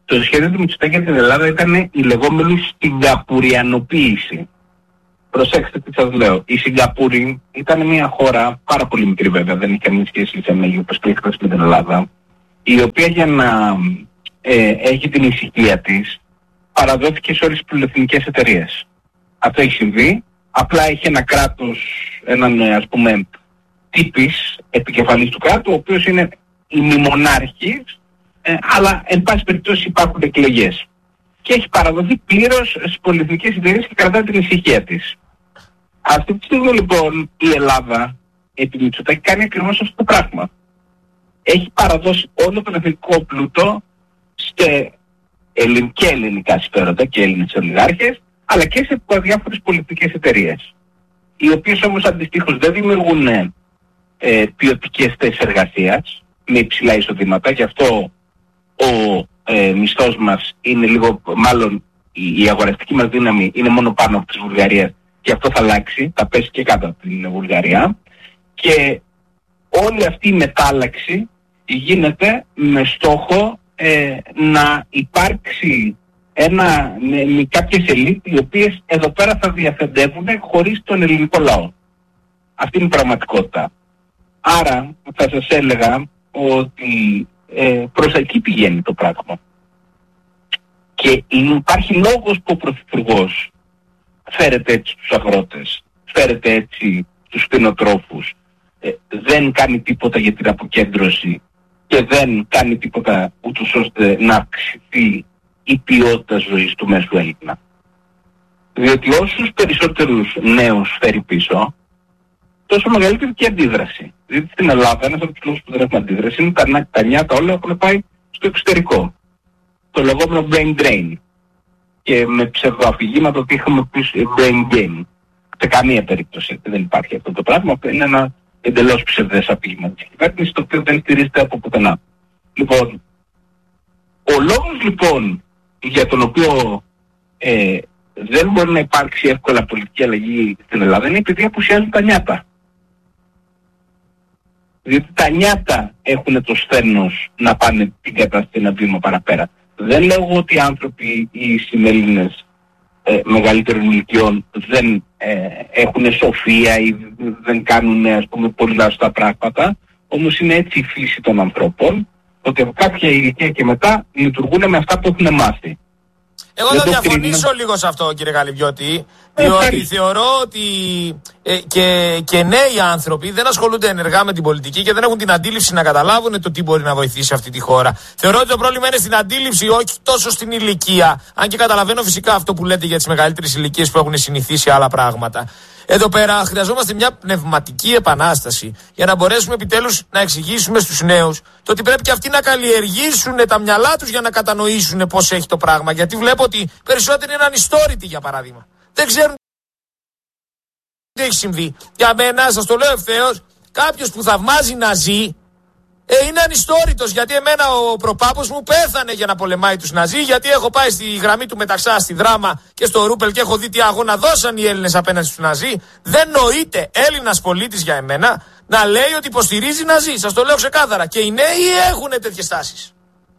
το σχέδιο του Μητσοτάκη για την Ελλάδα ήταν η λεγόμενη Σιγκαπουριανοποίηση. Προσέξτε τι σας λέω. Η Σιγκαπούρη ήταν μια χώρα πάρα πολύ μικρή βέβαια, δεν έχει καμία σχέση σε μέγεθος όπως κλείχτας με την Ελλάδα, η οποία για να ε, έχει την ησυχία της παραδόθηκε σε όλες τις πολυεθνικές εταιρείες. Αυτό έχει συμβεί, απλά έχει ένα κράτος, έναν ας πούμε τύπης επικεφαλής του κράτου, ο οποίος είναι ημιμονάρχης, ε, αλλά εν πάση περιπτώσει υπάρχουν εκλογές. Και έχει παραδοθεί πλήρως στις πολυεθνικές εταιρείες και κρατάει την ησυχία της. Αυτή τη στιγμή λοιπόν η Ελλάδα επί Μητσοτάκη κάνει ακριβώς αυτό το πράγμα. Έχει παραδώσει όλο τον εθνικό πλούτο σε ελλην, και ελληνικά συμφέροντα και Έλληνες ολιγάρχες, αλλά και σε διάφορες πολιτικές εταιρείες, οι οποίες όμως αντιστοίχως δεν δημιουργούν ε, ποιοτικές θέσεις εργασίας με υψηλά εισοδήματα, γι' αυτό ο ε, μισθός μας είναι λίγο, μάλλον η, η αγοραστική μας δύναμη είναι μόνο πάνω από της Βουλγαρίας, και αυτό θα αλλάξει, θα πέσει και κάτω από την Βουλγαρία, και όλη αυτή η μετάλλαξη γίνεται με στόχο ε, να υπάρξει ένα, με, με κάποιες ελίτ οι οποίες εδώ πέρα θα διαφεντεύουν χωρίς τον ελληνικό λαό. Αυτή είναι η πραγματικότητα. Άρα θα σας έλεγα ότι ε, προς εκεί πηγαίνει το πράγμα. Και υπάρχει λόγος που ο Πρωθυπουργός φέρεται έτσι τους αγρότες, φέρεται έτσι τους κτηνοτρόφους, ε, δεν κάνει τίποτα για την αποκέντρωση και δεν κάνει τίποτα ούτως ώστε να αυξηθεί η ποιότητα ζωής του μέσου Έλληνα. Διότι όσους περισσότερους νέους φέρει πίσω, τόσο μεγαλύτερη και αντίδραση. Διότι στην Ελλάδα ένας από τους λόγους που δεν έχουμε αντίδραση είναι τα, τα νιάτα όλα έχουν πάει στο εξωτερικό. Το λεγόμενο brain drain. Και με ψευδοαφηγήματα ότι είχαμε πει brain gain. Σε καμία περίπτωση δεν υπάρχει αυτό το πράγμα. Είναι ένα εντελώς ψευδές αφήγημα της κυβέρνησης, το οποίο δεν στηρίζεται από πουθενά. Λοιπόν, ο λόγος λοιπόν για τον οποίο ε, δεν μπορεί να υπάρξει εύκολα πολιτική αλλαγή στην Ελλάδα είναι επειδή απουσιάζουν τα νιάτα. Διότι τα νιάτα έχουν το σθένος να πάνε την κατάσταση ένα βήμα παραπέρα. Δεν λέω ότι οι άνθρωποι, οι συνέλληνες ε, μεγαλύτερων ηλικιών δεν ε, έχουν σοφία ή δεν κάνουν ας πούμε πολύ λάθος πράγματα, όμως είναι έτσι η φύση των ανθρώπων, ότι από κάποια ηλικία και μετά λειτουργούν με αυτά που έχουν μάθει. Εγώ θα διαφωνήσω κρίνω. λίγο σε αυτό, κύριε Καλυβιώτη, διότι ε, θεωρώ ότι ε, και, και νέοι άνθρωποι δεν ασχολούνται ενεργά με την πολιτική και δεν έχουν την αντίληψη να καταλάβουν το τι μπορεί να βοηθήσει αυτή τη χώρα. Θεωρώ ότι το πρόβλημα είναι στην αντίληψη, όχι τόσο στην ηλικία. Αν και καταλαβαίνω φυσικά αυτό που λέτε για τις μεγαλύτερες ηλικίες που έχουν συνηθίσει άλλα πράγματα. Εδώ πέρα χρειαζόμαστε μια πνευματική επανάσταση για να μπορέσουμε επιτέλους να εξηγήσουμε στους νέους το ότι πρέπει και αυτοί να καλλιεργήσουν τα μυαλά τους για να κατανοήσουν πώς έχει το πράγμα. Γιατί βλέπω ότι περισσότεροι είναι ανιστόρητοι, για παράδειγμα. Δεν ξέρουν τι έχει συμβεί. Για μένα, σας το λέω ευθέως, κάποιος που θαυμάζει να ζει ε, είναι ανιστόρητος, γιατί εμένα ο προπάπος μου πέθανε για να πολεμάει τους Ναζί, γιατί έχω πάει στη γραμμή του Μεταξά, στη Δράμα και στο Ρούπελ και έχω δει τι αγώνα δώσαν οι Έλληνες απέναντι στους Ναζί. Δεν νοείται Έλληνας πολίτης για εμένα να λέει ότι υποστηρίζει Ναζί. Σας το λέω ξεκάθαρα. Και οι νέοι έχουν τέτοιες τάσεις.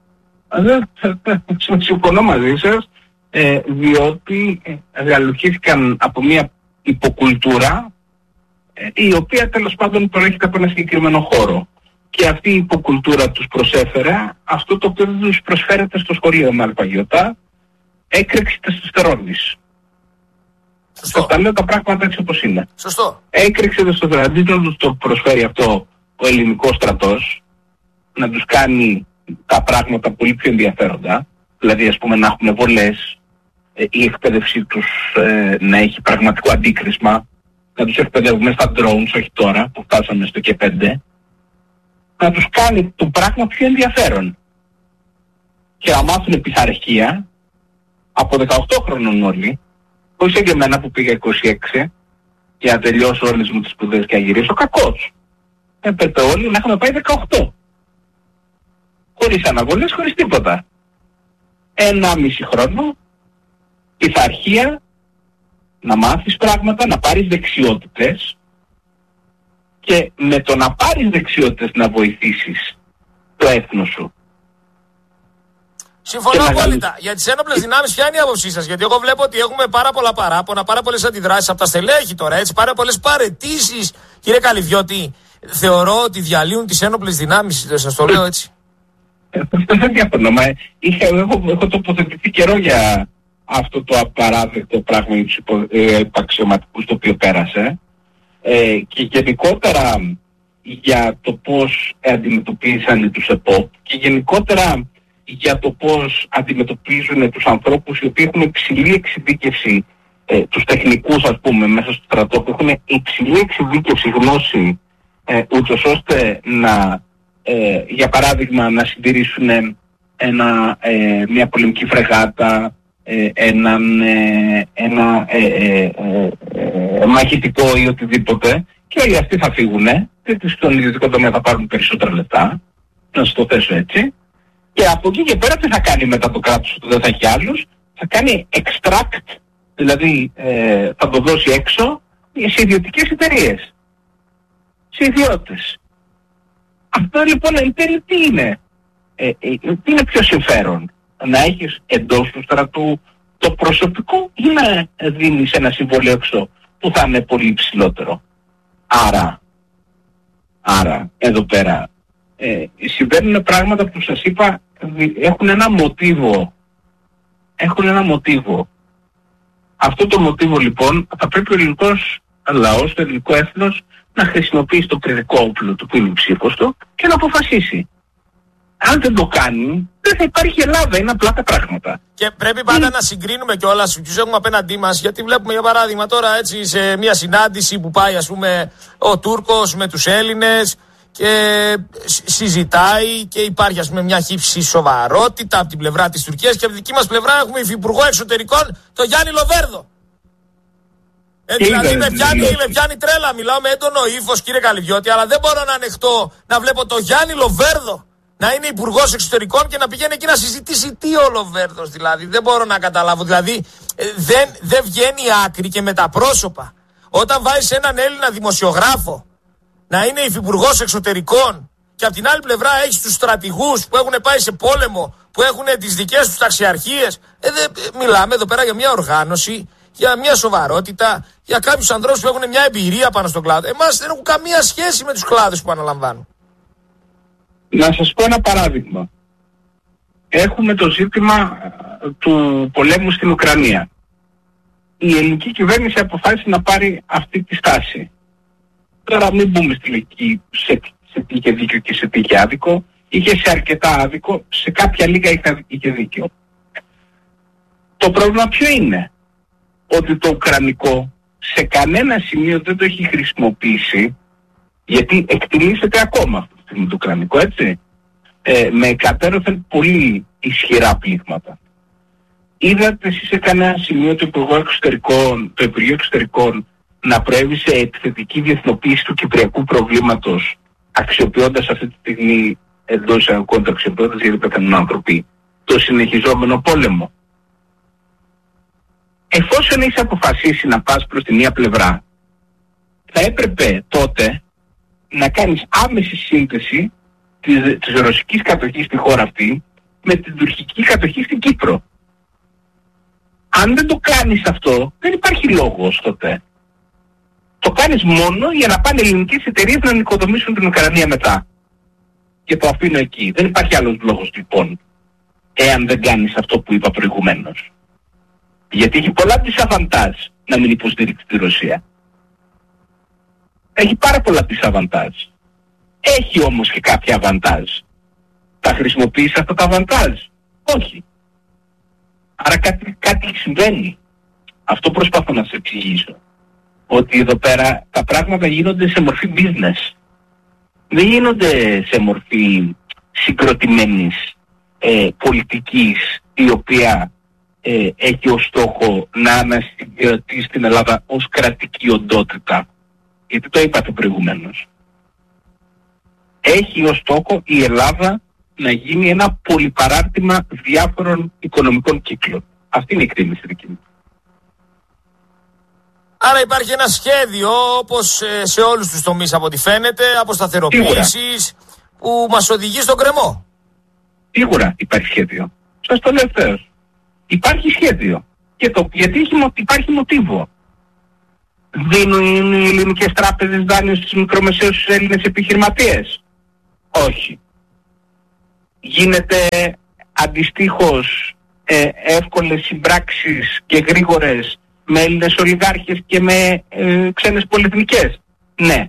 Συμφωνώ μαζί σας, ε, διότι γαλουχήθηκαν από μια υποκουλτούρα ε, η οποία τέλος πάντων προέρχεται από ένα συγκεκριμένο χώρο. Και αυτή η υποκουλτούρα τους προσέφερε αυτό το οποίο δεν τους προσφέρεται στο σχολείο με αλφαγιωτά, έκρηξη τεστοστερόνης. Σωστό. Τα λέω τα πράγματα έτσι όπως είναι. Σωστό. Έκρηξη τεστοστερόνης. Αντί να τους το προσφέρει αυτό ο ελληνικός στρατός, να τους κάνει τα πράγματα πολύ πιο ενδιαφέροντα, δηλαδή ας πούμε να έχουν βολές, ε, η εκπαίδευσή τους ε, να έχει πραγματικό αντίκρισμα, να τους εκπαιδεύουμε στα drones, όχι τώρα που φτάσαμε στο και πέντε, να τους κάνει το πράγμα πιο ενδιαφέρον και να μάθουν πειθαρχία από δεκαοκτώ χρονών όλοι, όχι σαν και εμένα που πήγα είκοσι έξι για να τελειώσω όλες μου τις σπουδές και να γυρίσω κακός. Έπρεπε όλοι να έχουμε πάει δεκαοκτώ. Χωρίς αναβολές, χωρίς τίποτα. Ένα μισή χρόνο, πειθαρχία, να μάθεις πράγματα, να πάρεις δεξιότητες και με το να πάρεις δεξιότητες να βοηθήσεις το έθνος σου. Συμφωνώ απόλυτα. Για τις ένοπλες δυνάμεις, ποια είναι η άποψή σας? Γιατί εγώ βλέπω ότι έχουμε πάρα πολλά παράπονα, πάρα πολλές αντιδράσεις από τα στελέχη τώρα, έτσι, πάρα πολλές παραιτήσεις. Κύριε Καλυβιώτη, θεωρώ ότι διαλύουν τις ένοπλες δυνάμεις, σας το λέω έτσι. Δεν διαφωνώ. Έχω, έχω τοποθετηθεί καιρό για αυτό το απαράδεκτο πράγμα για τους υπαξιωματικούς το οποίο πέρασε. Ε, και γενικότερα για το πώς αντιμετωπίσαν τους ΕΠΟΠ και γενικότερα για το πώς αντιμετωπίζουν τους ανθρώπους οι οποίοι έχουν υψηλή εξειδίκευση, ε, τους τεχνικούς ας πούμε μέσα στο στρατό που έχουν υψηλή εξειδίκευση, γνώση, ε, ούτως ώστε να, ε, για παράδειγμα, να συντηρήσουν ένα, ε, μια πολεμική φρεγάτα, ε, έναν, ε, ένα ε, ε, ε, ε, μαχητικό ή οτιδήποτε, και όλοι αυτοί θα φύγουνε και στον ιδιωτικό τομέα θα πάρουν περισσότερα λεφτά, να σας το θέσω έτσι. Και από εκεί και πέρα τι θα κάνει μετά το κράτος που δεν θα έχει άλλους? Θα κάνει extract, δηλαδή ε, θα το δώσει έξω σε ιδιωτικές εταιρείες, σε ιδιώτες. Αυτό λοιπόν εν τέλει τι είναι? Ε, ε, τι είναι πιο συμφέρον? Να έχεις εντός του στρατού το προσωπικό ή να δίνεις ένα συμβόλαιο έξω που θα είναι πολύ υψηλότερο? Άρα, άρα εδώ πέρα ε, συμβαίνουν πράγματα που σας είπα έχουν ένα μοτίβο. Έχουν ένα μοτίβο. Αυτό το μοτίβο λοιπόν θα πρέπει ο ελληνικός λαός, το ελληνικό έθνος να χρησιμοποιήσει το παιδικό όπλο του που είναι ψήφος και να αποφασίσει. Αν δεν το κάνει, δεν θα υπάρχει Ελλάδα. Είναι απλά τα πράγματα. Και πρέπει πάντα mm. να συγκρίνουμε κιόλας ποιους έχουμε απέναντί μας. Γιατί βλέπουμε για παράδειγμα τώρα έτσι σε μια συνάντηση που πάει ας πούμε ο Τούρκος με τους Έλληνες και συζητάει και υπάρχει ας πούμε μια χύψη σοβαρότητα από την πλευρά της Τουρκίας και από τη δική μας πλευρά έχουμε υφυπουργό εξωτερικών το Γιάννη Λοβέρδο. Ε, δηλαδή με πιάνει, με πιάνει τρέλα, μιλάω με έντονο ύφος κύριε Καλυβιώτη, αλλά δεν μπορώ να ανεχτώ να βλέπω το Γιάννη Λοβέρδο να είναι υπουργός εξωτερικών και να πηγαίνει εκεί να συζητήσει τι ο Λοβέρδος, δηλαδή δεν μπορώ να καταλάβω, δηλαδή ε, δεν, δεν βγαίνει άκρη και με τα πρόσωπα. Όταν βάζεις έναν Έλληνα δημοσιογράφο να είναι υφυπουργός εξωτερικών και από την άλλη πλευρά έχεις τους στρατηγούς που έχουν πάει σε πόλεμο, που έχουν τις δικές τους ταξιαρχίες, ε, δε, ε, μιλάμε εδώ πέρα για μια οργάνωση, για μια σοβαρότητα, για κάποιους ανθρώπους που έχουν μια εμπειρία πάνω στον κλάδο. Εμάς δεν έχουν καμία σχέση με τους κλάδους που αναλαμβάνουν. Να σας πω ένα παράδειγμα. Έχουμε το ζήτημα του πολέμου στην Ουκρανία. Η ελληνική κυβέρνηση αποφάσισε να πάρει αυτή τη στάση. Τώρα μην μπούμε στη λογική σε, σε τι είχε δίκιο και σε τι είχε άδικο. Είχε σε αρκετά άδικο, σε κάποια λίγα είχε, είχε δίκιο. Το πρόβλημα ποιο είναι? Ότι το ουκρανικό σε κανένα σημείο δεν το έχει χρησιμοποιήσει, γιατί εκτιλήσεται ακόμα αυτό το ουκρανικό, έτσι, ε, με κατέρωθεν πολύ ισχυρά πλήγματα. Είδατε εσείς σε κανένα σημείο το Υπουργείο Εξωτερικών, το Υπουργείο Εξωτερικών να προέβη σε επιθετική διεθνοποίηση του κυπριακού προβλήματος, αξιοποιώντας αυτή τη στιγμή εντός εισαγωγικών, αξιοποιώντας γιατί πέθανουν άνθρωποι, το συνεχιζόμενο πόλεμο? Εφόσον έχεις αποφασίσει να πας προς τη μία πλευρά, θα έπρεπε τότε να κάνεις άμεση σύνδεση της, της ρωσικής κατοχής στη χώρα αυτή με την τουρκική κατοχή στην Κύπρο. Αν δεν το κάνεις αυτό, δεν υπάρχει λόγος τότε. Το κάνεις μόνο για να πάνε ελληνικές εταιρείες να νοικοδομήσουν την Ουκρανία μετά. Και το αφήνω εκεί. Δεν υπάρχει άλλος λόγος λοιπόν, εάν δεν κάνεις αυτό που είπα προηγουμένως. Γιατί έχει πολλά δισαβαντάζ να μην υποστηρίξει τη Ρωσία. Έχει πάρα πολλά δισαβαντάζ. Έχει όμως και κάποια αβαντάζ. Θα χρησιμοποιήσει αυτά τα αβαντάζ? Όχι. Άρα κάτι, κάτι συμβαίνει. Αυτό προσπαθώ να σε εξηγήσω. Ότι εδώ πέρα τα πράγματα γίνονται σε μορφή business. Δεν γίνονται σε μορφή συγκροτημένης ε, πολιτικής η οποία ε, έχει ως στόχο να ανασυγκρατήσει την Ελλάδα ως κρατική οντότητα. Γιατί το είπατε προηγουμένως. Έχει ως στόχο η Ελλάδα να γίνει ένα πολυπαράρτημα διάφορων οικονομικών κύκλων. Αυτή είναι η εκτίμηση δική μου. Άρα υπάρχει ένα σχέδιο, όπως σε όλους τους τομείς από ό,τι φαίνεται, αποσταθεροποίησης, που μας οδηγεί στον κρεμό. Σίγουρα υπάρχει σχέδιο. Σας το λέω ευθέως. Υπάρχει σχέδιο. Και το, γιατί έχει, υπάρχει μοτίβο. Δίνουν οι ελληνικές τράπεζες δάνειο στις μικρομεσαίους στους Έλληνες επιχειρηματίες? Όχι. Γίνεται αντιστοίχως ε, εύκολες συμπράξεις και γρήγορες με Έλληνες ολιγάρχες και με ε, ξένες πολυεθνικές? Ναι.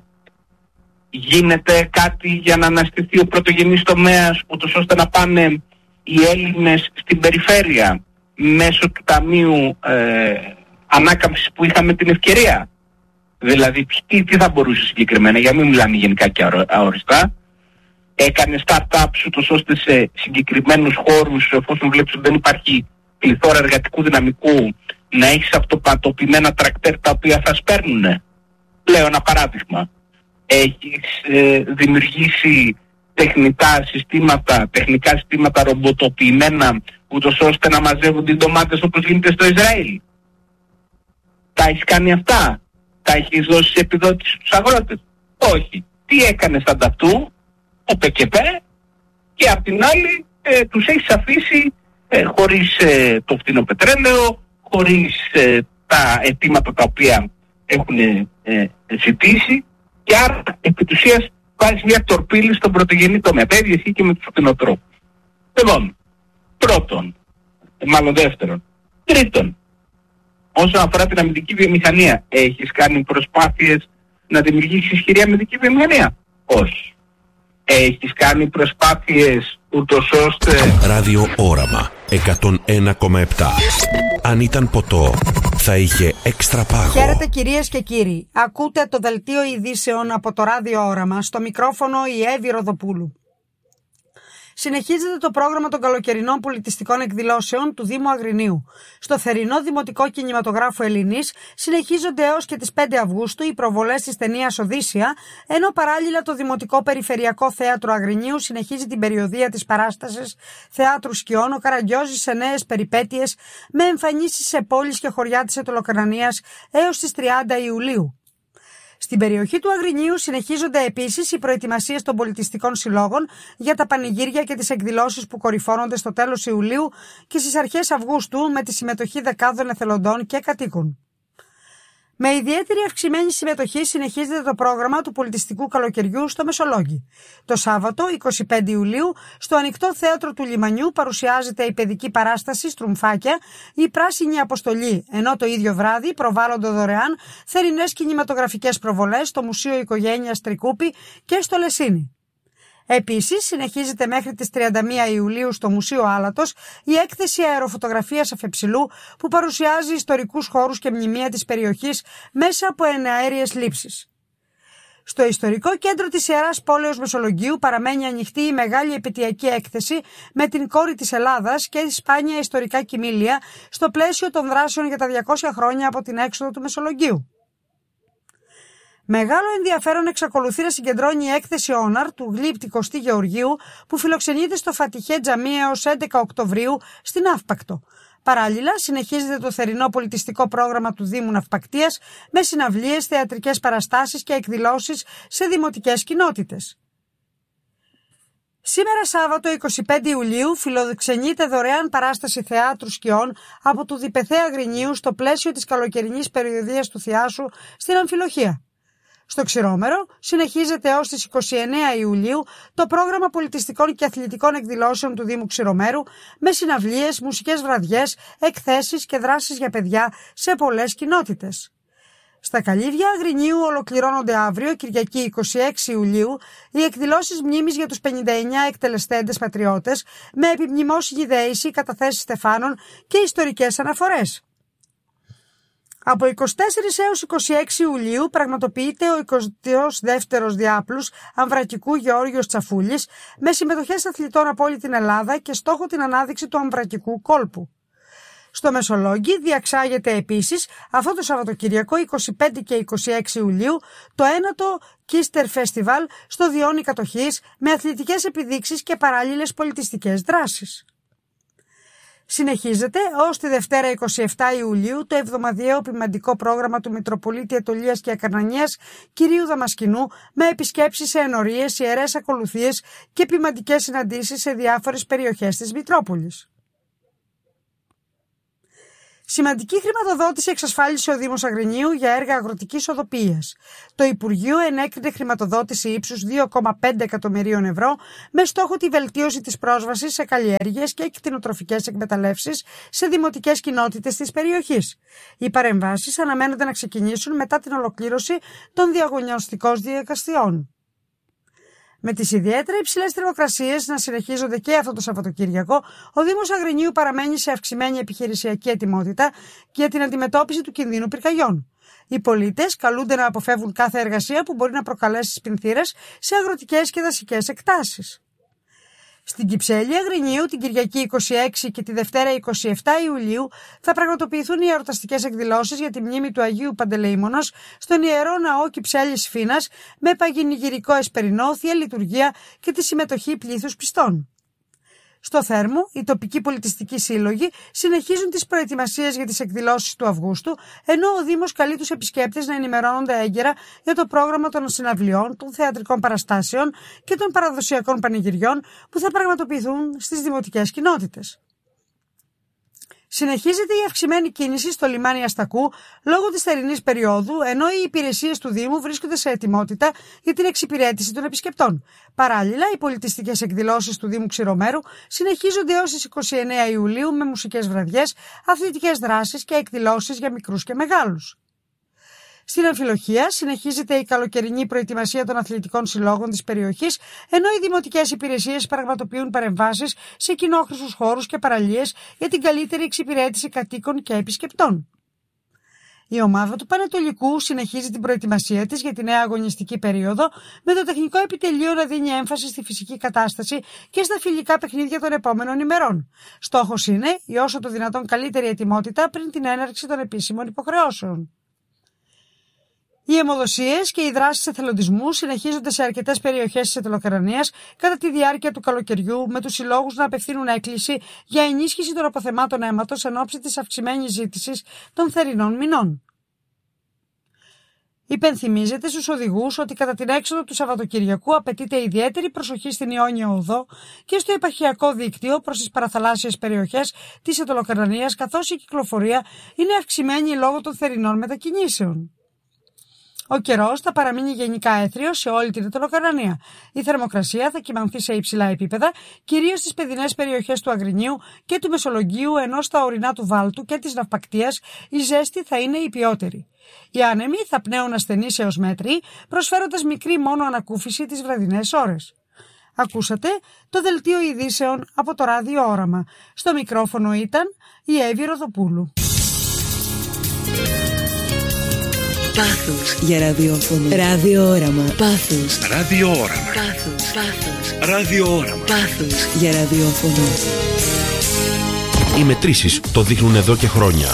Γίνεται κάτι για να αναστηθεί ο πρωτογενής τομέας, ούτως ώστε να πάνε οι Έλληνες στην περιφέρεια μέσω του Ταμείου ε, Ανάκαμψης που είχαμε την ευκαιρία? Δηλαδή τι, τι θα μπορούσε συγκεκριμένα, για να μην μιλάμε γενικά και αόριστα. Έκανε start-ups ούτως ώστε σε συγκεκριμένους χώρους, εφόσον βλέπεις ότι δεν υπάρχει πληθώρα εργατικού δυναμικού, να έχεις αυτοπατοποιημένα τρακτέρ τα οποία θα σπέρνουνε? Λέω ένα παράδειγμα. Έχεις ε, δημιουργήσει τεχνητά συστήματα, τεχνικά συστήματα ρομποτοποιημένα, ούτως ώστε να μαζεύουν τις ντομάτες όπως γίνεται στο Ισραήλ? Τα έχεις κάνει αυτά? Τα έχεις δώσει σε επιδότηση στους αγρότες? Όχι. Τι έκανες ανταυτού ο ΠΚΠ και απ' την άλλη ε, τους έχεις αφήσει ε, χωρίς ε, το φθηνό πετρέλαιο, χωρίς ε, τα αιτήματα τα οποία έχουν ε, ζητήσει, και άρα επί της ουσίας βάζεις μια τορπίλη στον πρωτογενή τομέα. Τα ίδια ισχύει και με τους κτηνοτρόφους. Λοιπόν, πρώτον, μάλλον δεύτερον. Τρίτον, όσον αφορά την αμυντική βιομηχανία, έχεις κάνει προσπάθειες να δημιουργήσεις ισχυρή αμυντική βιομηχανία? Όχι. Έχεις κάνει προσπάθειες ούτως ώστε... Ράδιο Όραμα εκατόν ένα κόμμα επτά. Αν ήταν ποτό, θα είχε έξτρα πάγο. Χαίρετε κυρίες και κύριοι. Ακούτε το δελτίο ειδήσεων από το Ράδιο Όραμα. Στο μικρόφωνο η Εύη Ροδοπούλου. Συνεχίζεται το πρόγραμμα των καλοκαιρινών πολιτιστικών εκδηλώσεων του Δήμου Αγρινίου. Στο θερινό Δημοτικό Κινηματογράφο Ελληνής συνεχίζονται έως και τις πέντε Αυγούστου οι προβολές της ταινίας Οδύσσεια, ενώ παράλληλα το Δημοτικό Περιφερειακό Θέατρο Αγρινίου συνεχίζει την περιοδεία της παράστασης Θεάτρου Σκιών ο Καραγκιόζης σε νέες περιπέτειες, με εμφανίσεις σε πόλεις και χωριά της Αιτωλοκρανίας έως τις τριάντα Ιουλίου. Στην περιοχή του Αγρινίου συνεχίζονται επίσης οι προετοιμασίες των πολιτιστικών συλλόγων για τα πανηγύρια και τις εκδηλώσεις που κορυφώνονται στο τέλος Ιουλίου και στις αρχές Αυγούστου με τη συμμετοχή δεκάδων εθελοντών και κατοίκων. Με ιδιαίτερη αυξημένη συμμετοχή συνεχίζεται το πρόγραμμα του πολιτιστικού καλοκαιριού στο Μεσολόγγι. Το Σάββατο, εικοστή πέμπτη Ιουλίου, στο Ανοιχτό Θέατρο του Λιμανιού παρουσιάζεται η παιδική παράσταση Στρουμφάκια, η Πράσινη Αποστολή, ενώ το ίδιο βράδυ προβάλλονται δωρεάν θερινές κινηματογραφικές προβολές στο Μουσείο Οικογένειας Τρικούπη και στο Λεσίνι. Επίσης, συνεχίζεται μέχρι τις τριάντα μία Ιουλίου στο Μουσείο Άλατος η έκθεση αεροφωτογραφίας αφεψηλού που παρουσιάζει ιστορικούς χώρους και μνημεία της περιοχής μέσα από εναέριες λήψεις. Στο ιστορικό κέντρο της Ιεράς Πόλεως Μεσολογγίου παραμένει ανοιχτή η μεγάλη επαιτειακή έκθεση με την κόρη της Ελλάδας και σπάνια ιστορικά κοιμήλια στο πλαίσιο των δράσεων για τα διακόσια χρόνια από την έξοδο του Μεσολογγίου. Μεγάλο ενδιαφέρον εξακολουθεί να συγκεντρώνει η έκθεση Όναρ του γλύπτη Κωστή Γεωργίου που φιλοξενείται στο Φατιχέ Τζαμί έως έντεκα Οκτωβρίου στην Αύπακτο. Παράλληλα, συνεχίζεται το θερινό πολιτιστικό πρόγραμμα του Δήμου Ναυπακτίας με συναυλίες, θεατρικές παραστάσεις και εκδηλώσεις σε δημοτικές κοινότητες. Σήμερα Σάββατο εικοστή πέμπτη Ιουλίου φιλοξενείται δωρεάν παράσταση Θεάτρου Σκιών από του Διπεθέ Αγρινίου στο πλαίσιο της καλοκαιρινής περιοδείας του Θιάσου στην Αμφιλοχία. Στο Ξηρόμερο συνεχίζεται έως τις εικοστή ενάτη Ιουλίου το πρόγραμμα πολιτιστικών και αθλητικών εκδηλώσεων του Δήμου Ξηρομέρου με συναυλίες, μουσικές βραδιές, εκθέσεις και δράσεις για παιδιά σε πολλές κοινότητες. Στα Καλύβια Αγρινίου ολοκληρώνονται αύριο, Κυριακή εικοστή έκτη Ιουλίου, οι εκδηλώσεις μνήμης για τους πενήντα εννέα εκτελεστέντες πατριώτες με επιμνημόσυνη δέηση, καταθέσεις στεφάνων και ιστορικές αναφορές. Από εικοστή τέταρτη έως εικοστή έκτη Ιουλίου πραγματοποιείται ο εικοστός δεύτερος διάπλους Αμβρακικού Γεώργιος Τσαφούλης με συμμετοχές αθλητών από όλη την Ελλάδα και στόχο την ανάδειξη του αμβρακικού κόλπου. Στο Μεσολόγγι διαξάγεται επίσης αυτό το Σαββατοκύριακο εικοστή πέμπτη και εικοστή έκτη Ιουλίου το ένατο Κίστερ Φεστιβάλ στο Διόνι Κατοχής με αθλητικές επιδείξεις και παράλληλες πολιτιστικές δράσεις. Συνεχίζεται ως τη Δευτέρα εικοστή εβδόμη Ιουλίου το εβδομαδιαίο ποιμαντικό πρόγραμμα του Μητροπολίτη Αιτωλίας και Ακαρνανίας Κυρίου Δαμασκηνού με επισκέψεις σε ενορίες, ιερές ακολουθίες και ποιμαντικές συναντήσεις σε διάφορες περιοχές της Μητρόπολης. Σημαντική χρηματοδότηση εξασφάλισε ο Δήμος Αγρινίου για έργα αγροτικής οδοποιίας. Το Υπουργείο ενέκρινε χρηματοδότηση ύψους δύο κόμμα πέντε εκατομμυρίων ευρώ με στόχο τη βελτίωση της πρόσβασης σε καλλιέργειες και κτηνοτροφικές εκμεταλλεύσεις σε δημοτικές κοινότητες της περιοχής. Οι παρεμβάσεις αναμένονται να ξεκινήσουν μετά την ολοκλήρωση των διαγωνιστικών διαδικασιών. Με τις ιδιαίτερα υψηλές θερμοκρασίες να συνεχίζονται και αυτό το Σαββατοκύριακο, ο Δήμος Αγρινίου παραμένει σε αυξημένη επιχειρησιακή ετοιμότητα για την αντιμετώπιση του κινδύνου πυρκαγιών. Οι πολίτες καλούνται να αποφεύγουν κάθε εργασία που μπορεί να προκαλέσει σπινθήρες σε αγροτικές και δασικές εκτάσεις. Στην Κυψέλη Αγρινίου την Κυριακή είκοσι έξι και τη Δευτέρα είκοσι επτά Ιουλίου θα πραγματοποιηθούν οι εορταστικές εκδηλώσεις για τη μνήμη του Αγίου Παντελεήμονος στον Ιερό Ναό Κυψέλης Φίνας με παγινηγυρικό εσπερινό, θεία λειτουργία και τη συμμετοχή πλήθους πιστών. Στο Θέρμο, οι τοπικοί πολιτιστικοί σύλλογοι συνεχίζουν τις προετοιμασίες για τις εκδηλώσεις του Αυγούστου, ενώ ο Δήμος καλεί τους επισκέπτες να ενημερώνονται έγκαιρα για το πρόγραμμα των συναυλιών, των θεατρικών παραστάσεων και των παραδοσιακών πανηγυριών που θα πραγματοποιηθούν στις δημοτικές κοινότητες. Συνεχίζεται η αυξημένη κίνηση στο λιμάνι Αστακού λόγω της θερινής περίοδου, ενώ οι υπηρεσίες του Δήμου βρίσκονται σε ετοιμότητα για την εξυπηρέτηση των επισκεπτών. Παράλληλα, οι πολιτιστικές εκδηλώσεις του Δήμου Ξηρομέρου συνεχίζονται έως τις είκοσι εννέα Ιουλίου με μουσικές βραδιές, αθλητικές δράσεις και εκδηλώσεις για μικρούς και μεγάλους. Στην Αμφιλοχία συνεχίζεται η καλοκαιρινή προετοιμασία των αθλητικών συλλόγων της περιοχής, ενώ οι δημοτικές υπηρεσίες πραγματοποιούν παρεμβάσεις σε κοινόχρηστους χώρους και παραλίες για την καλύτερη εξυπηρέτηση κατοίκων και επισκεπτών. Η ομάδα του Πανετολικού συνεχίζει την προετοιμασία της για τη νέα αγωνιστική περίοδο, με το τεχνικό επιτελείο να δίνει έμφαση στη φυσική κατάσταση και στα φιλικά παιχνίδια των επόμενων ημερών. Στόχος είναι η όσο το δυνατόν καλύτερη ετοιμότητα πριν την έναρξη των επίσημων υποχρεώσεων. Οι αιμοδοσίες και οι δράσεις εθελοντισμού συνεχίζονται σε αρκετές περιοχές της Ιταλοκαρανίας κατά τη διάρκεια του καλοκαιριού, με τους συλλόγους να απευθύνουν έκκληση για ενίσχυση των αποθεμάτων αίματος εν ώψη της αυξημένης ζήτησης των θερινών μηνών. Υπενθυμίζεται στους οδηγούς ότι κατά την έξοδο του Σαββατοκυριακού απαιτείται ιδιαίτερη προσοχή στην Ιόνιο Οδό και στο επαρχιακό δίκτυο προς τις παραθαλάσσιες περιοχές της Ιταλοκαρανίας, καθώς η κυκλοφορία είναι αυξημένη λόγω των θερινών μετακινήσεων. Ο καιρός θα παραμείνει γενικά έθριος σε όλη την Ιταλοκαρανία. Η θερμοκρασία θα κυμανθεί σε υψηλά επίπεδα, κυρίως στις παιδινές περιοχές του Αγρινίου και του Μεσολογγίου, ενώ στα ορεινά του Βάλτου και της Ναυπακτίας η ζέστη θα είναι υπιότερη. Οι άνεμοι θα πνέουν ασθενείς έως μέτρη, προσφέροντας μικρή μόνο ανακούφιση τις βραδινές ώρες. Ακούσατε το δελτίο ειδήσεων από το Ράδιο Όραμα. Στο μικρόφωνο ήταν η Εύη Ροδοπούλου. Πάθος για ραδιόφωνο. Ράδιο Όραμα. Πάθος. Ράδιο Όραμα. Πάθος. Πάθος. Ράδιο Όραμα. Πάθος για ραδιόφωνο. Οι μετρήσεις το δείχνουν εδώ και χρόνια.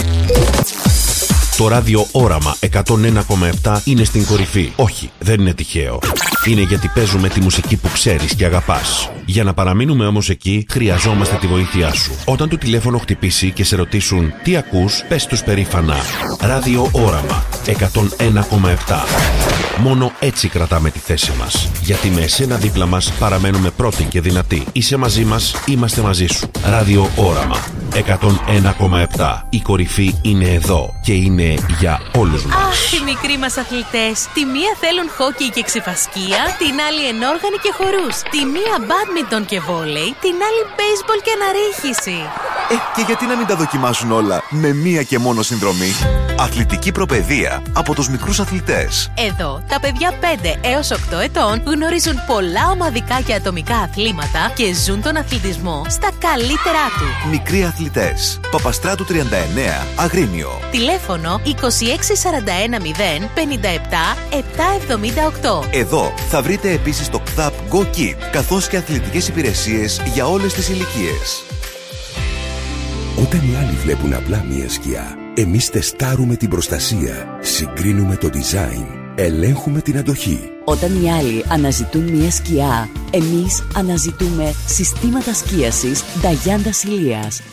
Το Ράδιο Όραμα εκατόν ένα κόμμα επτά είναι στην κορυφή. Όχι, δεν είναι τυχαίο. Είναι γιατί παίζουμε τη μουσική που ξέρεις και αγαπάς. Για να παραμείνουμε όμως εκεί, χρειαζόμαστε τη βοήθειά σου. Όταν το τηλέφωνο χτυπήσει και σε ρωτήσουν τι ακούς, πες τους περήφανα Ράδιο Όραμα εκατόν ένα κόμμα επτά. Μόνο έτσι κρατάμε τη θέση μας. Γιατί με εσένα δίπλα μας παραμένουμε πρώτοι και δυνατοί. Είσαι μαζί μας, είμαστε μαζί σου. Ράδιο Όραμα εκατόν ένα κόμμα επτά. Η κορυφή είναι εδώ και είναι για όλους μας. Αχ, οι μικροί μας αθλητές. Τη μία θέλουν χόκι και ξεφασκία, την άλλη ενόργανη και χορούς. Τη μία μπάντμιντον και βόλεϊ, την άλλη μπέισμπολ και αναρρίχηση. Ε, και γιατί να μην τα δοκιμάσουν όλα με μία και μόνο συνδρομή? Αθλητική προπαιδεία από τους μικρούς αθλητές. Εδώ, τα παιδιά πέντε έως οκτώ ετών γνωρίζουν πολλά ομαδικά και ατομικά αθλήματα και ζουν τον αθλητισμό στα καλύτερά του. Μικροί αθλητές. Παπαστράτου τριάντα εννέα, Αγρίνιο. Τηλέφωνο είκοσι έξι σαράντα ένα μηδέν πενήντα επτά επτακόσια εβδομήντα οκτώ. Εδώ θα βρείτε επίσης το ΚΘΑΠ Go Kid, καθώς και αθλητικές υπηρεσίες για όλες τις ηλικίες. Όταν οι άλλοι βλέπουν απλά μία σκιά, εμείς τεστάρουμε την προστασία, συγκρίνουμε το design, ελέγχουμε την αντοχή. Όταν οι άλλοι αναζητούν μια σκιά, εμείς αναζητούμε συστήματα σκίασης Νταγιάντα Ηλίας.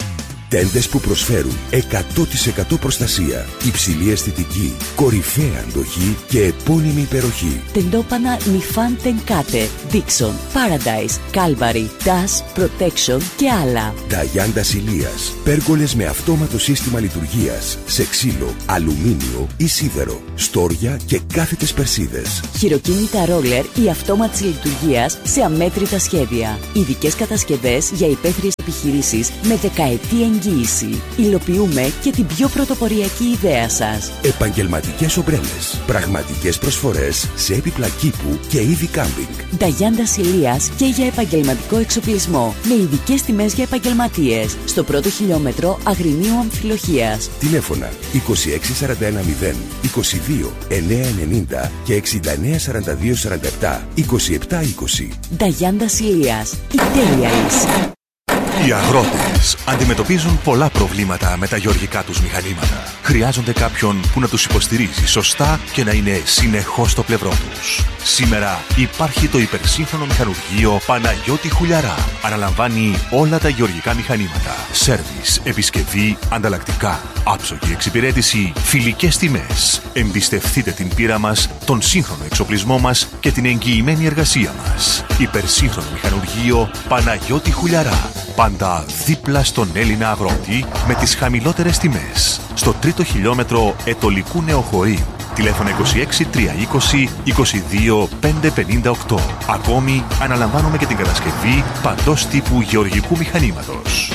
Τέντες που προσφέρουν εκατό τοις εκατό προστασία, υψηλή αισθητική, κορυφαία αντοχή και επώνυμη υπεροχή. Τεντόπανα Nifan Tenkate, Dixon, Paradise, Calvary, Dash, Protection και άλλα. Νταγιάντα Ηλίας. Πέργολες με αυτόματο σύστημα λειτουργίας σε ξύλο, αλουμίνιο ή σίδερο, στόρια και κάθετες περσίδες. Χειροκίνητα ρόλερ ή αυτόματης λειτουργίας σε αμέτρητα σχέδια. Ειδικές κατασκευές για υπαίθριες επιχειρήσεις με δεκαετή εγγύηση. Υλοποιούμε και την πιο πρωτοποριακή ιδέα σας. Επαγγελματικές ομπρέλες. Πραγματικές προσφορές σε έπιπλα κήπου και είδη κάμπινγκ. Νταγιάντα Ηλίας και για επαγγελματικό εξοπλισμό. Με ειδικές τιμές για επαγγελματίες. Στο πρώτο χιλιόμετρο Αγρινίου Αμφιλοχίας. Τηλέφωνα είκοσι έξι σαράντα ένα μηδέν είκοσι δύο εννιακόσια ενενήντα και εξήντα εννέα σαράντα δύο σαράντα επτά είκοσι επτά είκοσι. Νταγιάντα Ηλίας. Η τέλεια λύση. Οι αγρότες αντιμετωπίζουν πολλά προβλήματα με τα γεωργικά τους μηχανήματα. Χρειάζονται κάποιον που να τους υποστηρίζει σωστά και να είναι συνεχώς στο πλευρό τους. Σήμερα υπάρχει το υπερσύγχρονο μηχανουργείο Παναγιώτη Χουλιαρά. Αναλαμβάνει όλα τα γεωργικά μηχανήματα. Σέρβις, επισκευή, ανταλλακτικά, άψογη εξυπηρέτηση, φιλικές τιμές. Εμπιστευτείτε την πείρα μας, τον σύγχρονο εξοπλισμό μας και την εγγυημένη εργασία μας. Υπερσύγχρονο μηχανουργείο Παναγιώτη Χουλιαρά. Πάντα δίπλα στον Έλληνα αγρότη με τις χαμηλότερες τιμές. Στο τρίτο χιλιόμετρο Ετωλικού Νεοχωρίου. Τηλέφωνο είκοσι έξι τριακόσια είκοσι είκοσι δύο πεντακόσια πενήντα οκτώ. Ακόμη αναλαμβάνουμε και την κατασκευή παντός τύπου γεωργικού μηχανήματος.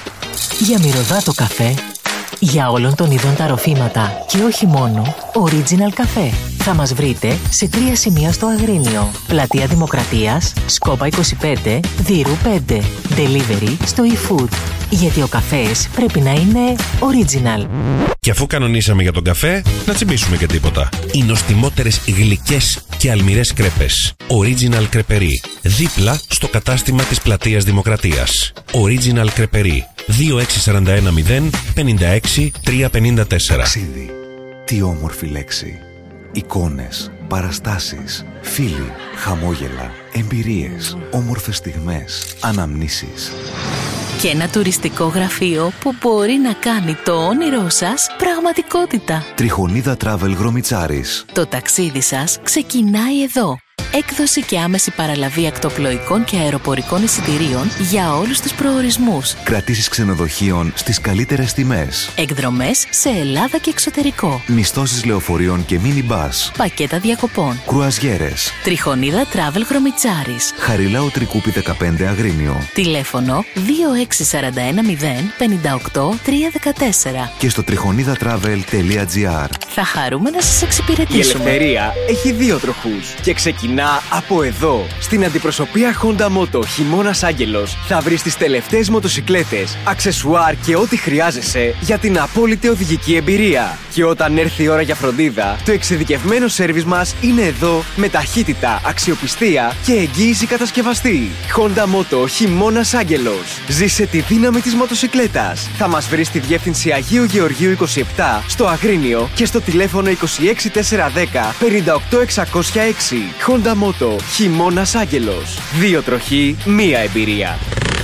Για μυρωδάτο καφέ, για όλων των ειδών τα ροφήματα και όχι μόνο, Original Café. Θα μας βρείτε σε τρία σημεία στο Αγρίνιο. Πλατεία Δημοκρατίας, Σκόπα είκοσι πέντε, Δύρου πέντε. Delivery στο eFood. Γιατί ο καφές πρέπει να είναι original. Και αφού κανονίσαμε για τον καφέ, να τσιμπήσουμε και τίποτα. Οι νοστιμότερες γλυκές και αλμυρές κρέπες. Original Κρεπερί. Δίπλα στο κατάστημα της Πλατείας Δημοκρατίας. Original Κρεπερί. δύο έξι σαράντα ένα μηδέν πενήντα έξι τριακόσια πενήντα τέσσερα. Ταξίδι. Τι όμορφη λέξη. Εικόνες, παραστάσεις, φίλοι, χαμόγελα, εμπειρίες, όμορφες στιγμές, αναμνήσεις. Και ένα τουριστικό γραφείο που μπορεί να κάνει το όνειρό σας πραγματικότητα. Τριχονίδα Travel Γρομιτσάρης. Το ταξίδι σας ξεκινάει εδώ. Έκδοση και άμεση παραλαβή ακτοπλοϊκών και αεροπορικών εισιτηρίων για όλους τους προορισμούς. Κρατήσεις ξενοδοχείων στις καλύτερες τιμές. Εκδρομές σε Ελλάδα και εξωτερικό. Μισθώσεις λεωφορείων και μίνι μπας. Πακέτα διακοπών. Κρουαζιέρες. Τριχονίδα Travel Γρομιτσάρης. Χαριλάου Τρικούπη δεκαπέντε Αγρίνιο. Τηλέφωνο δύο έξι σαράντα ένα μηδέν πενήντα οκτώ τριακόσια δεκατέσσερα. Και στο τριχονίδα-travel τελεία τζι άρ. Θα χαρούμε να σας εξυπηρετήσουμε. Η ελευθερία έχει δύο τροχούς και ξεκινά από εδώ. Στην αντιπροσωπεία Honda Moto Χειμώνας Άγγελος θα βρεις τις τελευταίες μοτοσικλέτες, αξεσουάρ και ό,τι χρειάζεσαι για την απόλυτη οδηγική εμπειρία. Και όταν έρθει η ώρα για φροντίδα, το εξειδικευμένο σέρβις μας είναι εδώ με ταχύτητα, αξιοπιστία και εγγύηση κατασκευαστή. Honda Moto Χειμώνας Άγγελος. Ζήσε τη δύναμη της μοτοσικλέτας. Θα μας βρεις στη διεύθυνση Αγίου Γεωργίου είκοσι επτά στο Αγρίνιο και στο τηλέφωνο είκοσι έξι τετρακόσια δέκα πενήντα οκτώ εξακόσια έξι. Honda Moto Χειμώνας Άγγελος. Δύο τροχοί, μία εμπειρία.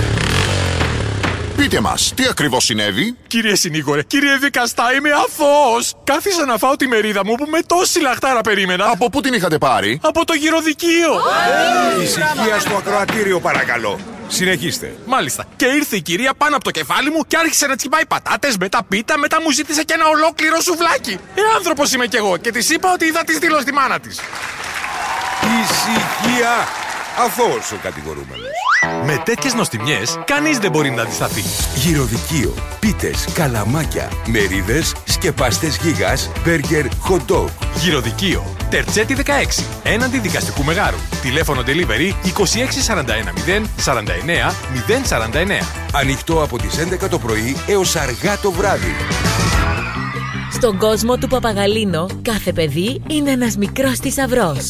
Πείτε μας, τι ακριβώς συνέβη? Κύριε συνήγορε, κύριε δικαστά, είμαι αθώος. Κάθισα να φάω τη μερίδα μου που με τόση λαχτάρα περίμενα. Από πού την είχατε πάρει? Από το γυροδικείο. Ησυχία στο ακροατήριο, παρακαλώ. Συνεχίστε. Μάλιστα. Και ήρθε η κυρία πάνω από το κεφάλι μου και άρχισε να τσιμπάει πατάτες, μετά πίτα, μετά μου ζήτησε και ένα ολόκληρο σουβλάκι. Ε, άνθρωπος είμαι κι εγώ και της είπα ότι είδα τη στήλω στη μάνα της. Ησυχία! Αθώος ο κατηγορούμενος. Με τέτοιες νοστιμιές, κανείς δεν μπορεί να αντισταθεί. Γυροδικείο. Πίτες, καλαμάκια, μερίδες, σκεπαστές γίγας, μπέργκερ, hot dog. Γυροδικείο. Τερτσέτη δεκαέξι. Έναντι δικαστικού μεγάρου. Τηλέφωνο delivery είκοσι έξι σαράντα ένα μηδέν σαράντα εννέα μηδέν σαράντα εννέα. Ανοιχτό από τις έντεκα το πρωί έως αργά το βράδυ. Στον κόσμο του Παπαγαλίνο, κάθε παιδί είναι ένας μικρός θησαυρός.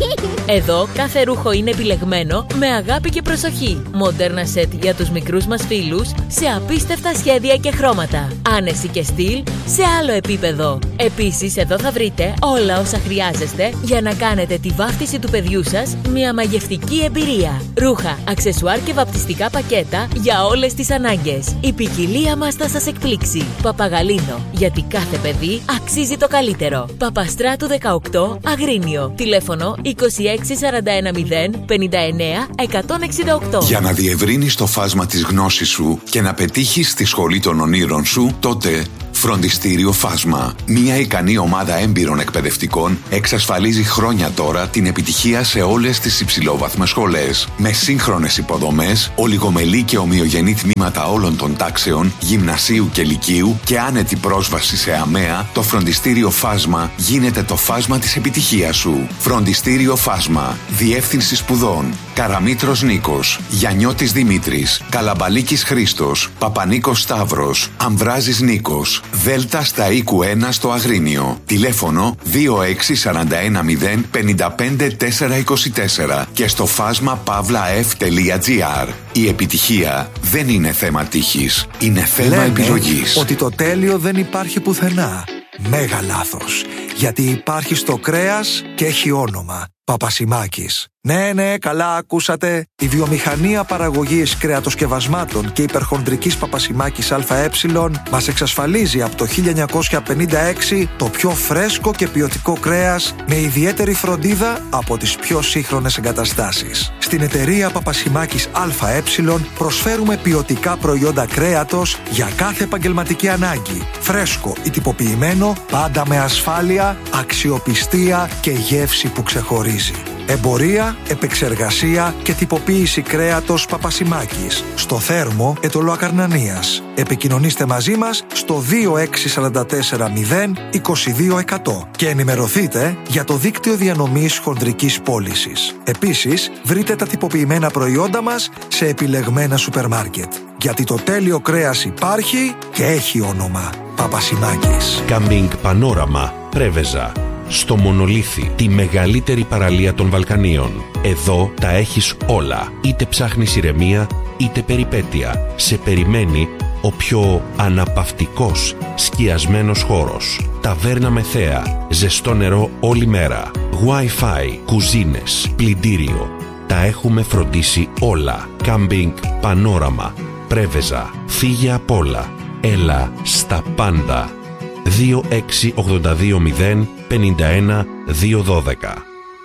Εδώ κάθε ρούχο είναι επιλεγμένο με αγάπη και προσοχή. Μοντέρνα σετ για τους μικρούς μας φίλους σε απίστευτα σχέδια και χρώματα. Άνεση και στυλ σε άλλο επίπεδο. Επίσης, εδώ θα βρείτε όλα όσα χρειάζεστε για να κάνετε τη βάφτιση του παιδιού σας μια μαγευτική εμπειρία. Ρούχα, αξεσουάρ και βαπτιστικά πακέτα για όλες τις ανάγκες. Η ποικιλία μας θα σας εκπλήξει. Παπαγαλίνο, γιατί κάθε παιδί αξίζει το καλύτερο. Παπαστράτου δεκαοκτώ, Αγρίνιο. Τηλέφωνο είκοσι έξι σαράντα ένα μηδέν πενήντα εννέα εκατόν εξήντα οκτώ. Για να διευρύνεις το φάσμα της γνώσης σου και να πετύχεις τη σχολή των ονείρων σου, τότε Φροντιστήριο Φάσμα. Μια ικανή ομάδα έμπειρων εκπαιδευτικών εξασφαλίζει χρόνια τώρα την επιτυχία σε όλες τις υψηλόβαθμες σχολές. Με σύγχρονες υποδομές, ολιγομελή και ομοιογενή τμήματα όλων των τάξεων, γυμνασίου και λυκείου και άνετη πρόσβαση σε ΑΜΕΑ, το Φροντιστήριο Φάσμα γίνεται το φάσμα της επιτυχίας σου. Φροντιστήριο Φάσμα. Διεύθυνση σπουδών: Καραμήτρος Νίκος, Γιαννιώτης Δημήτρης, Καλαμπαλίκης Χρήστος, Παπανίκος Σταύρος, Αμβράζης Νίκος. Δέλτα στα οίκου ένα στο Αγρίνιο. Τηλέφωνο δύο έξι σαράντα ένα μηδέν πενήντα πέντε τετρακόσια είκοσι τέσσερα και στο φάσμα παύλα εφ τελεία τζι άρ. Η επιτυχία δεν είναι θέμα τύχης, είναι θέμα Λένε επιλογής. ότι το τέλειο δεν υπάρχει πουθενά. Μέγα λάθος. Γιατί υπάρχει στο κρέας και έχει όνομα. Παπασημάκης. Ναι, ναι, καλά ακούσατε. Η βιομηχανία παραγωγής κρεατοσκευασμάτων και υπερχονδρικής Παπασημάκης ΑΕ μας εξασφαλίζει από το χίλια εννιακόσια πενήντα έξι το πιο φρέσκο και ποιοτικό κρέας με ιδιαίτερη φροντίδα από τις πιο σύγχρονες εγκαταστάσεις. Στην εταιρεία Παπασημάκης ΑΕ προσφέρουμε ποιοτικά προϊόντα κρέατος για κάθε επαγγελματική ανάγκη. Φρέσκο ή τυποποιημένο, πάντα με ασφάλεια, αξιοπιστία και γεύση που ξεχωρίζει. Εμπορία, επεξεργασία και τυποποίηση κρέατος Παπασημάκης. Στο Θέρμο, Ετωλό Ακαρνανίας. Επικοινωνήστε μαζί μας στο δύο έξι σαράντα τέσσερα μηδέν είκοσι δύο εκατό και ενημερωθείτε για το δίκτυο διανομής χονδρικής πώλησης. Επίσης, βρείτε τα τυποποιημένα προϊόντα μας σε επιλεγμένα σούπερ μάρκετ. Γιατί το τέλειο κρέας υπάρχει και έχει όνομα. Παπασημάκης. Κάμπινγκ Πανόραμα, Πρέβεζα. Στο Μονολίθι, τη μεγαλύτερη παραλία των Βαλκανίων. Εδώ τα έχεις όλα. Είτε ψάχνεις ηρεμία, είτε περιπέτεια. Σε περιμένει ο πιο αναπαυτικός, σκιασμένος χώρος. Ταβέρνα με θέα, ζεστό νερό όλη μέρα. Wi-Fi, κουζίνες, πλυντήριο. Τα έχουμε φροντίσει όλα. Κάμπινγκ Πανόραμα, Πρέβεζα. Φύγε απ' όλα. Έλα στα πάντα. δύο έξι ογδόντα δύο μηδέν πενήντα ένα δύο δώδεκα.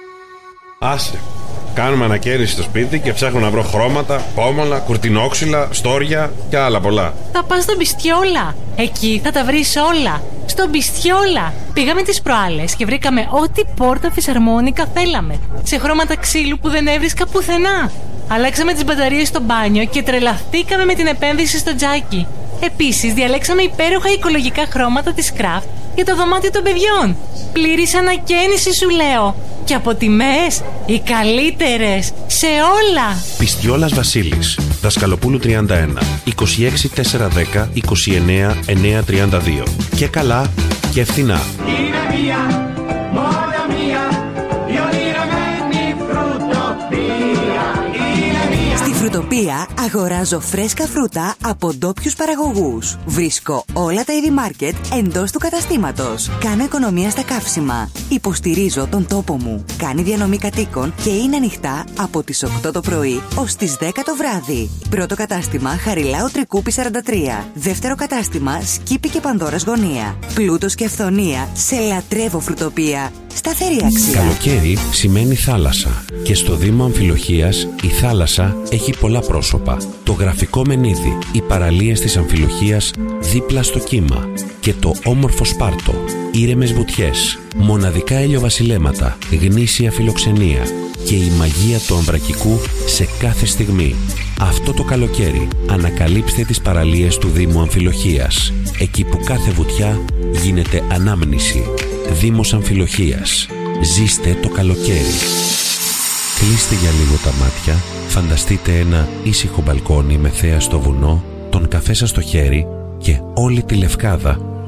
Άσε. Κάνουμε ανακαίνιση στο σπίτι και ψάχνω να βρω χρώματα, πόμολα, κουρτινόξυλα, στόρια και άλλα πολλά. Θα πας στον Μπιστιόλα. Εκεί θα τα βρεις όλα. Στον Μπιστιόλα. Πήγαμε τις προάλλες και βρήκαμε ό,τι πόρτα φυσαρμόνικα θέλαμε. Σε χρώματα ξύλου που δεν έβρισκα πουθενά. Αλλάξαμε τις μπαταρίες στο μπάνιο και τρελαθήκαμε με την επένδυση στο τζάκι. Επίσης, διαλέξαμε υπέροχα οικολογικά χρώματα της Craft για το δωμάτιο των παιδιών. Πλήρης ανακαίνιση σου λέω. Και από τιμές, οι καλύτερες σε όλα. Πιστιόλας Βασίλης, Δασκαλοπούλου τριάντα ένα, είκοσι έξι τετρακόσια δέκα είκοσι εννέα εννιακόσια τριάντα δύο. Και καλά και φθηνά. Είναι μία, μόνο μία, η ονειρωμένη φρουτοπία. Στη Φρουτοπία αγοράζω φρέσκα φρούτα από ντόπιους παραγωγούς. Βρίσκω όλα τα είδη μάρκετ εντός του καταστήματος. Κάνω οικονομία στα καύσιμα. Υποστηρίζω τον τόπο μου. Κάνει διανομή κατοίκων και είναι ανοιχτά από τις οκτώ το πρωί ως τις δέκα το βράδυ. Πρώτο κατάστημα Χαριλάου Τρικούπη σαράντα τρία. Δεύτερο κατάστημα Σκύπη και Πανδώρας Γωνία. Πλούτος και αυθονία σε λατρεύω Φρουτοπία. Σταθερή αξία. Καλοκαίρι σημαίνει θάλασσα. Και στο Δήμο Αμφιλοχίας η θάλασσα έχει πολλά πρόσωπα. Το γραφικό Μενίδη, οι παραλίες της Αμφιλοχίας δίπλα στο κύμα και το όμορφο Σπάρτο, ήρεμες βουτιές, μοναδικά ηλιοβασιλέματα, γνήσια φιλοξενία και η μαγεία του Αμβρακικού σε κάθε στιγμή. Αυτό το καλοκαίρι ανακαλύψτε τις παραλίες του Δήμου Αμφιλοχίας, εκεί που κάθε βουτιά γίνεται ανάμνηση. Δήμος Αμφιλοχίας. Ζήστε το καλοκαίρι. Κλείστε για λίγο τα μάτια, φανταστείτε ένα ήσυχο μπαλκόνι με θέα στο βουνό, τον καφέ σας στο χέρι και όλη τη Λευκάδα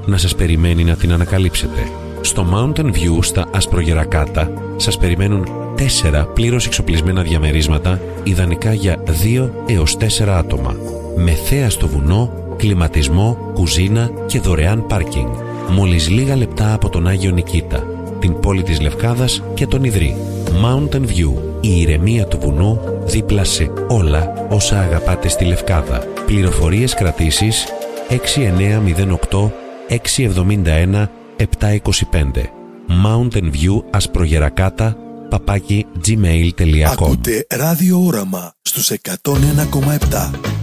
να σας περιμένει να την ανακαλύψετε. Στο Mountain View στα Ασπρογερακάτα σας περιμένουν τέσσερα πλήρως εξοπλισμένα διαμερίσματα, ιδανικά για δύο έως τέσσερα άτομα. Με θέα στο βουνό, κλιματισμό, κουζίνα και δωρεάν πάρκινγκ. Μόλις λίγα λεπτά από τον Άγιο Νικήτα, την πόλη της Λευκάδας και τον Ιδρύ. Mountain View, η ηρεμία του βουνού δίπλα σε όλα όσα αγαπάτε στη Λευκάδα. Πληροφορίες κρατήσεις έξι εννιά μηδέν οκτώ έξι εβδομήντα ένα επτά είκοσι πέντε. Mountain View Ασπρογερακάτα παπάκι gmail τελεία com. Ακούτε Ράδιο Όραμα στους εκατόν ένα κόμμα επτά.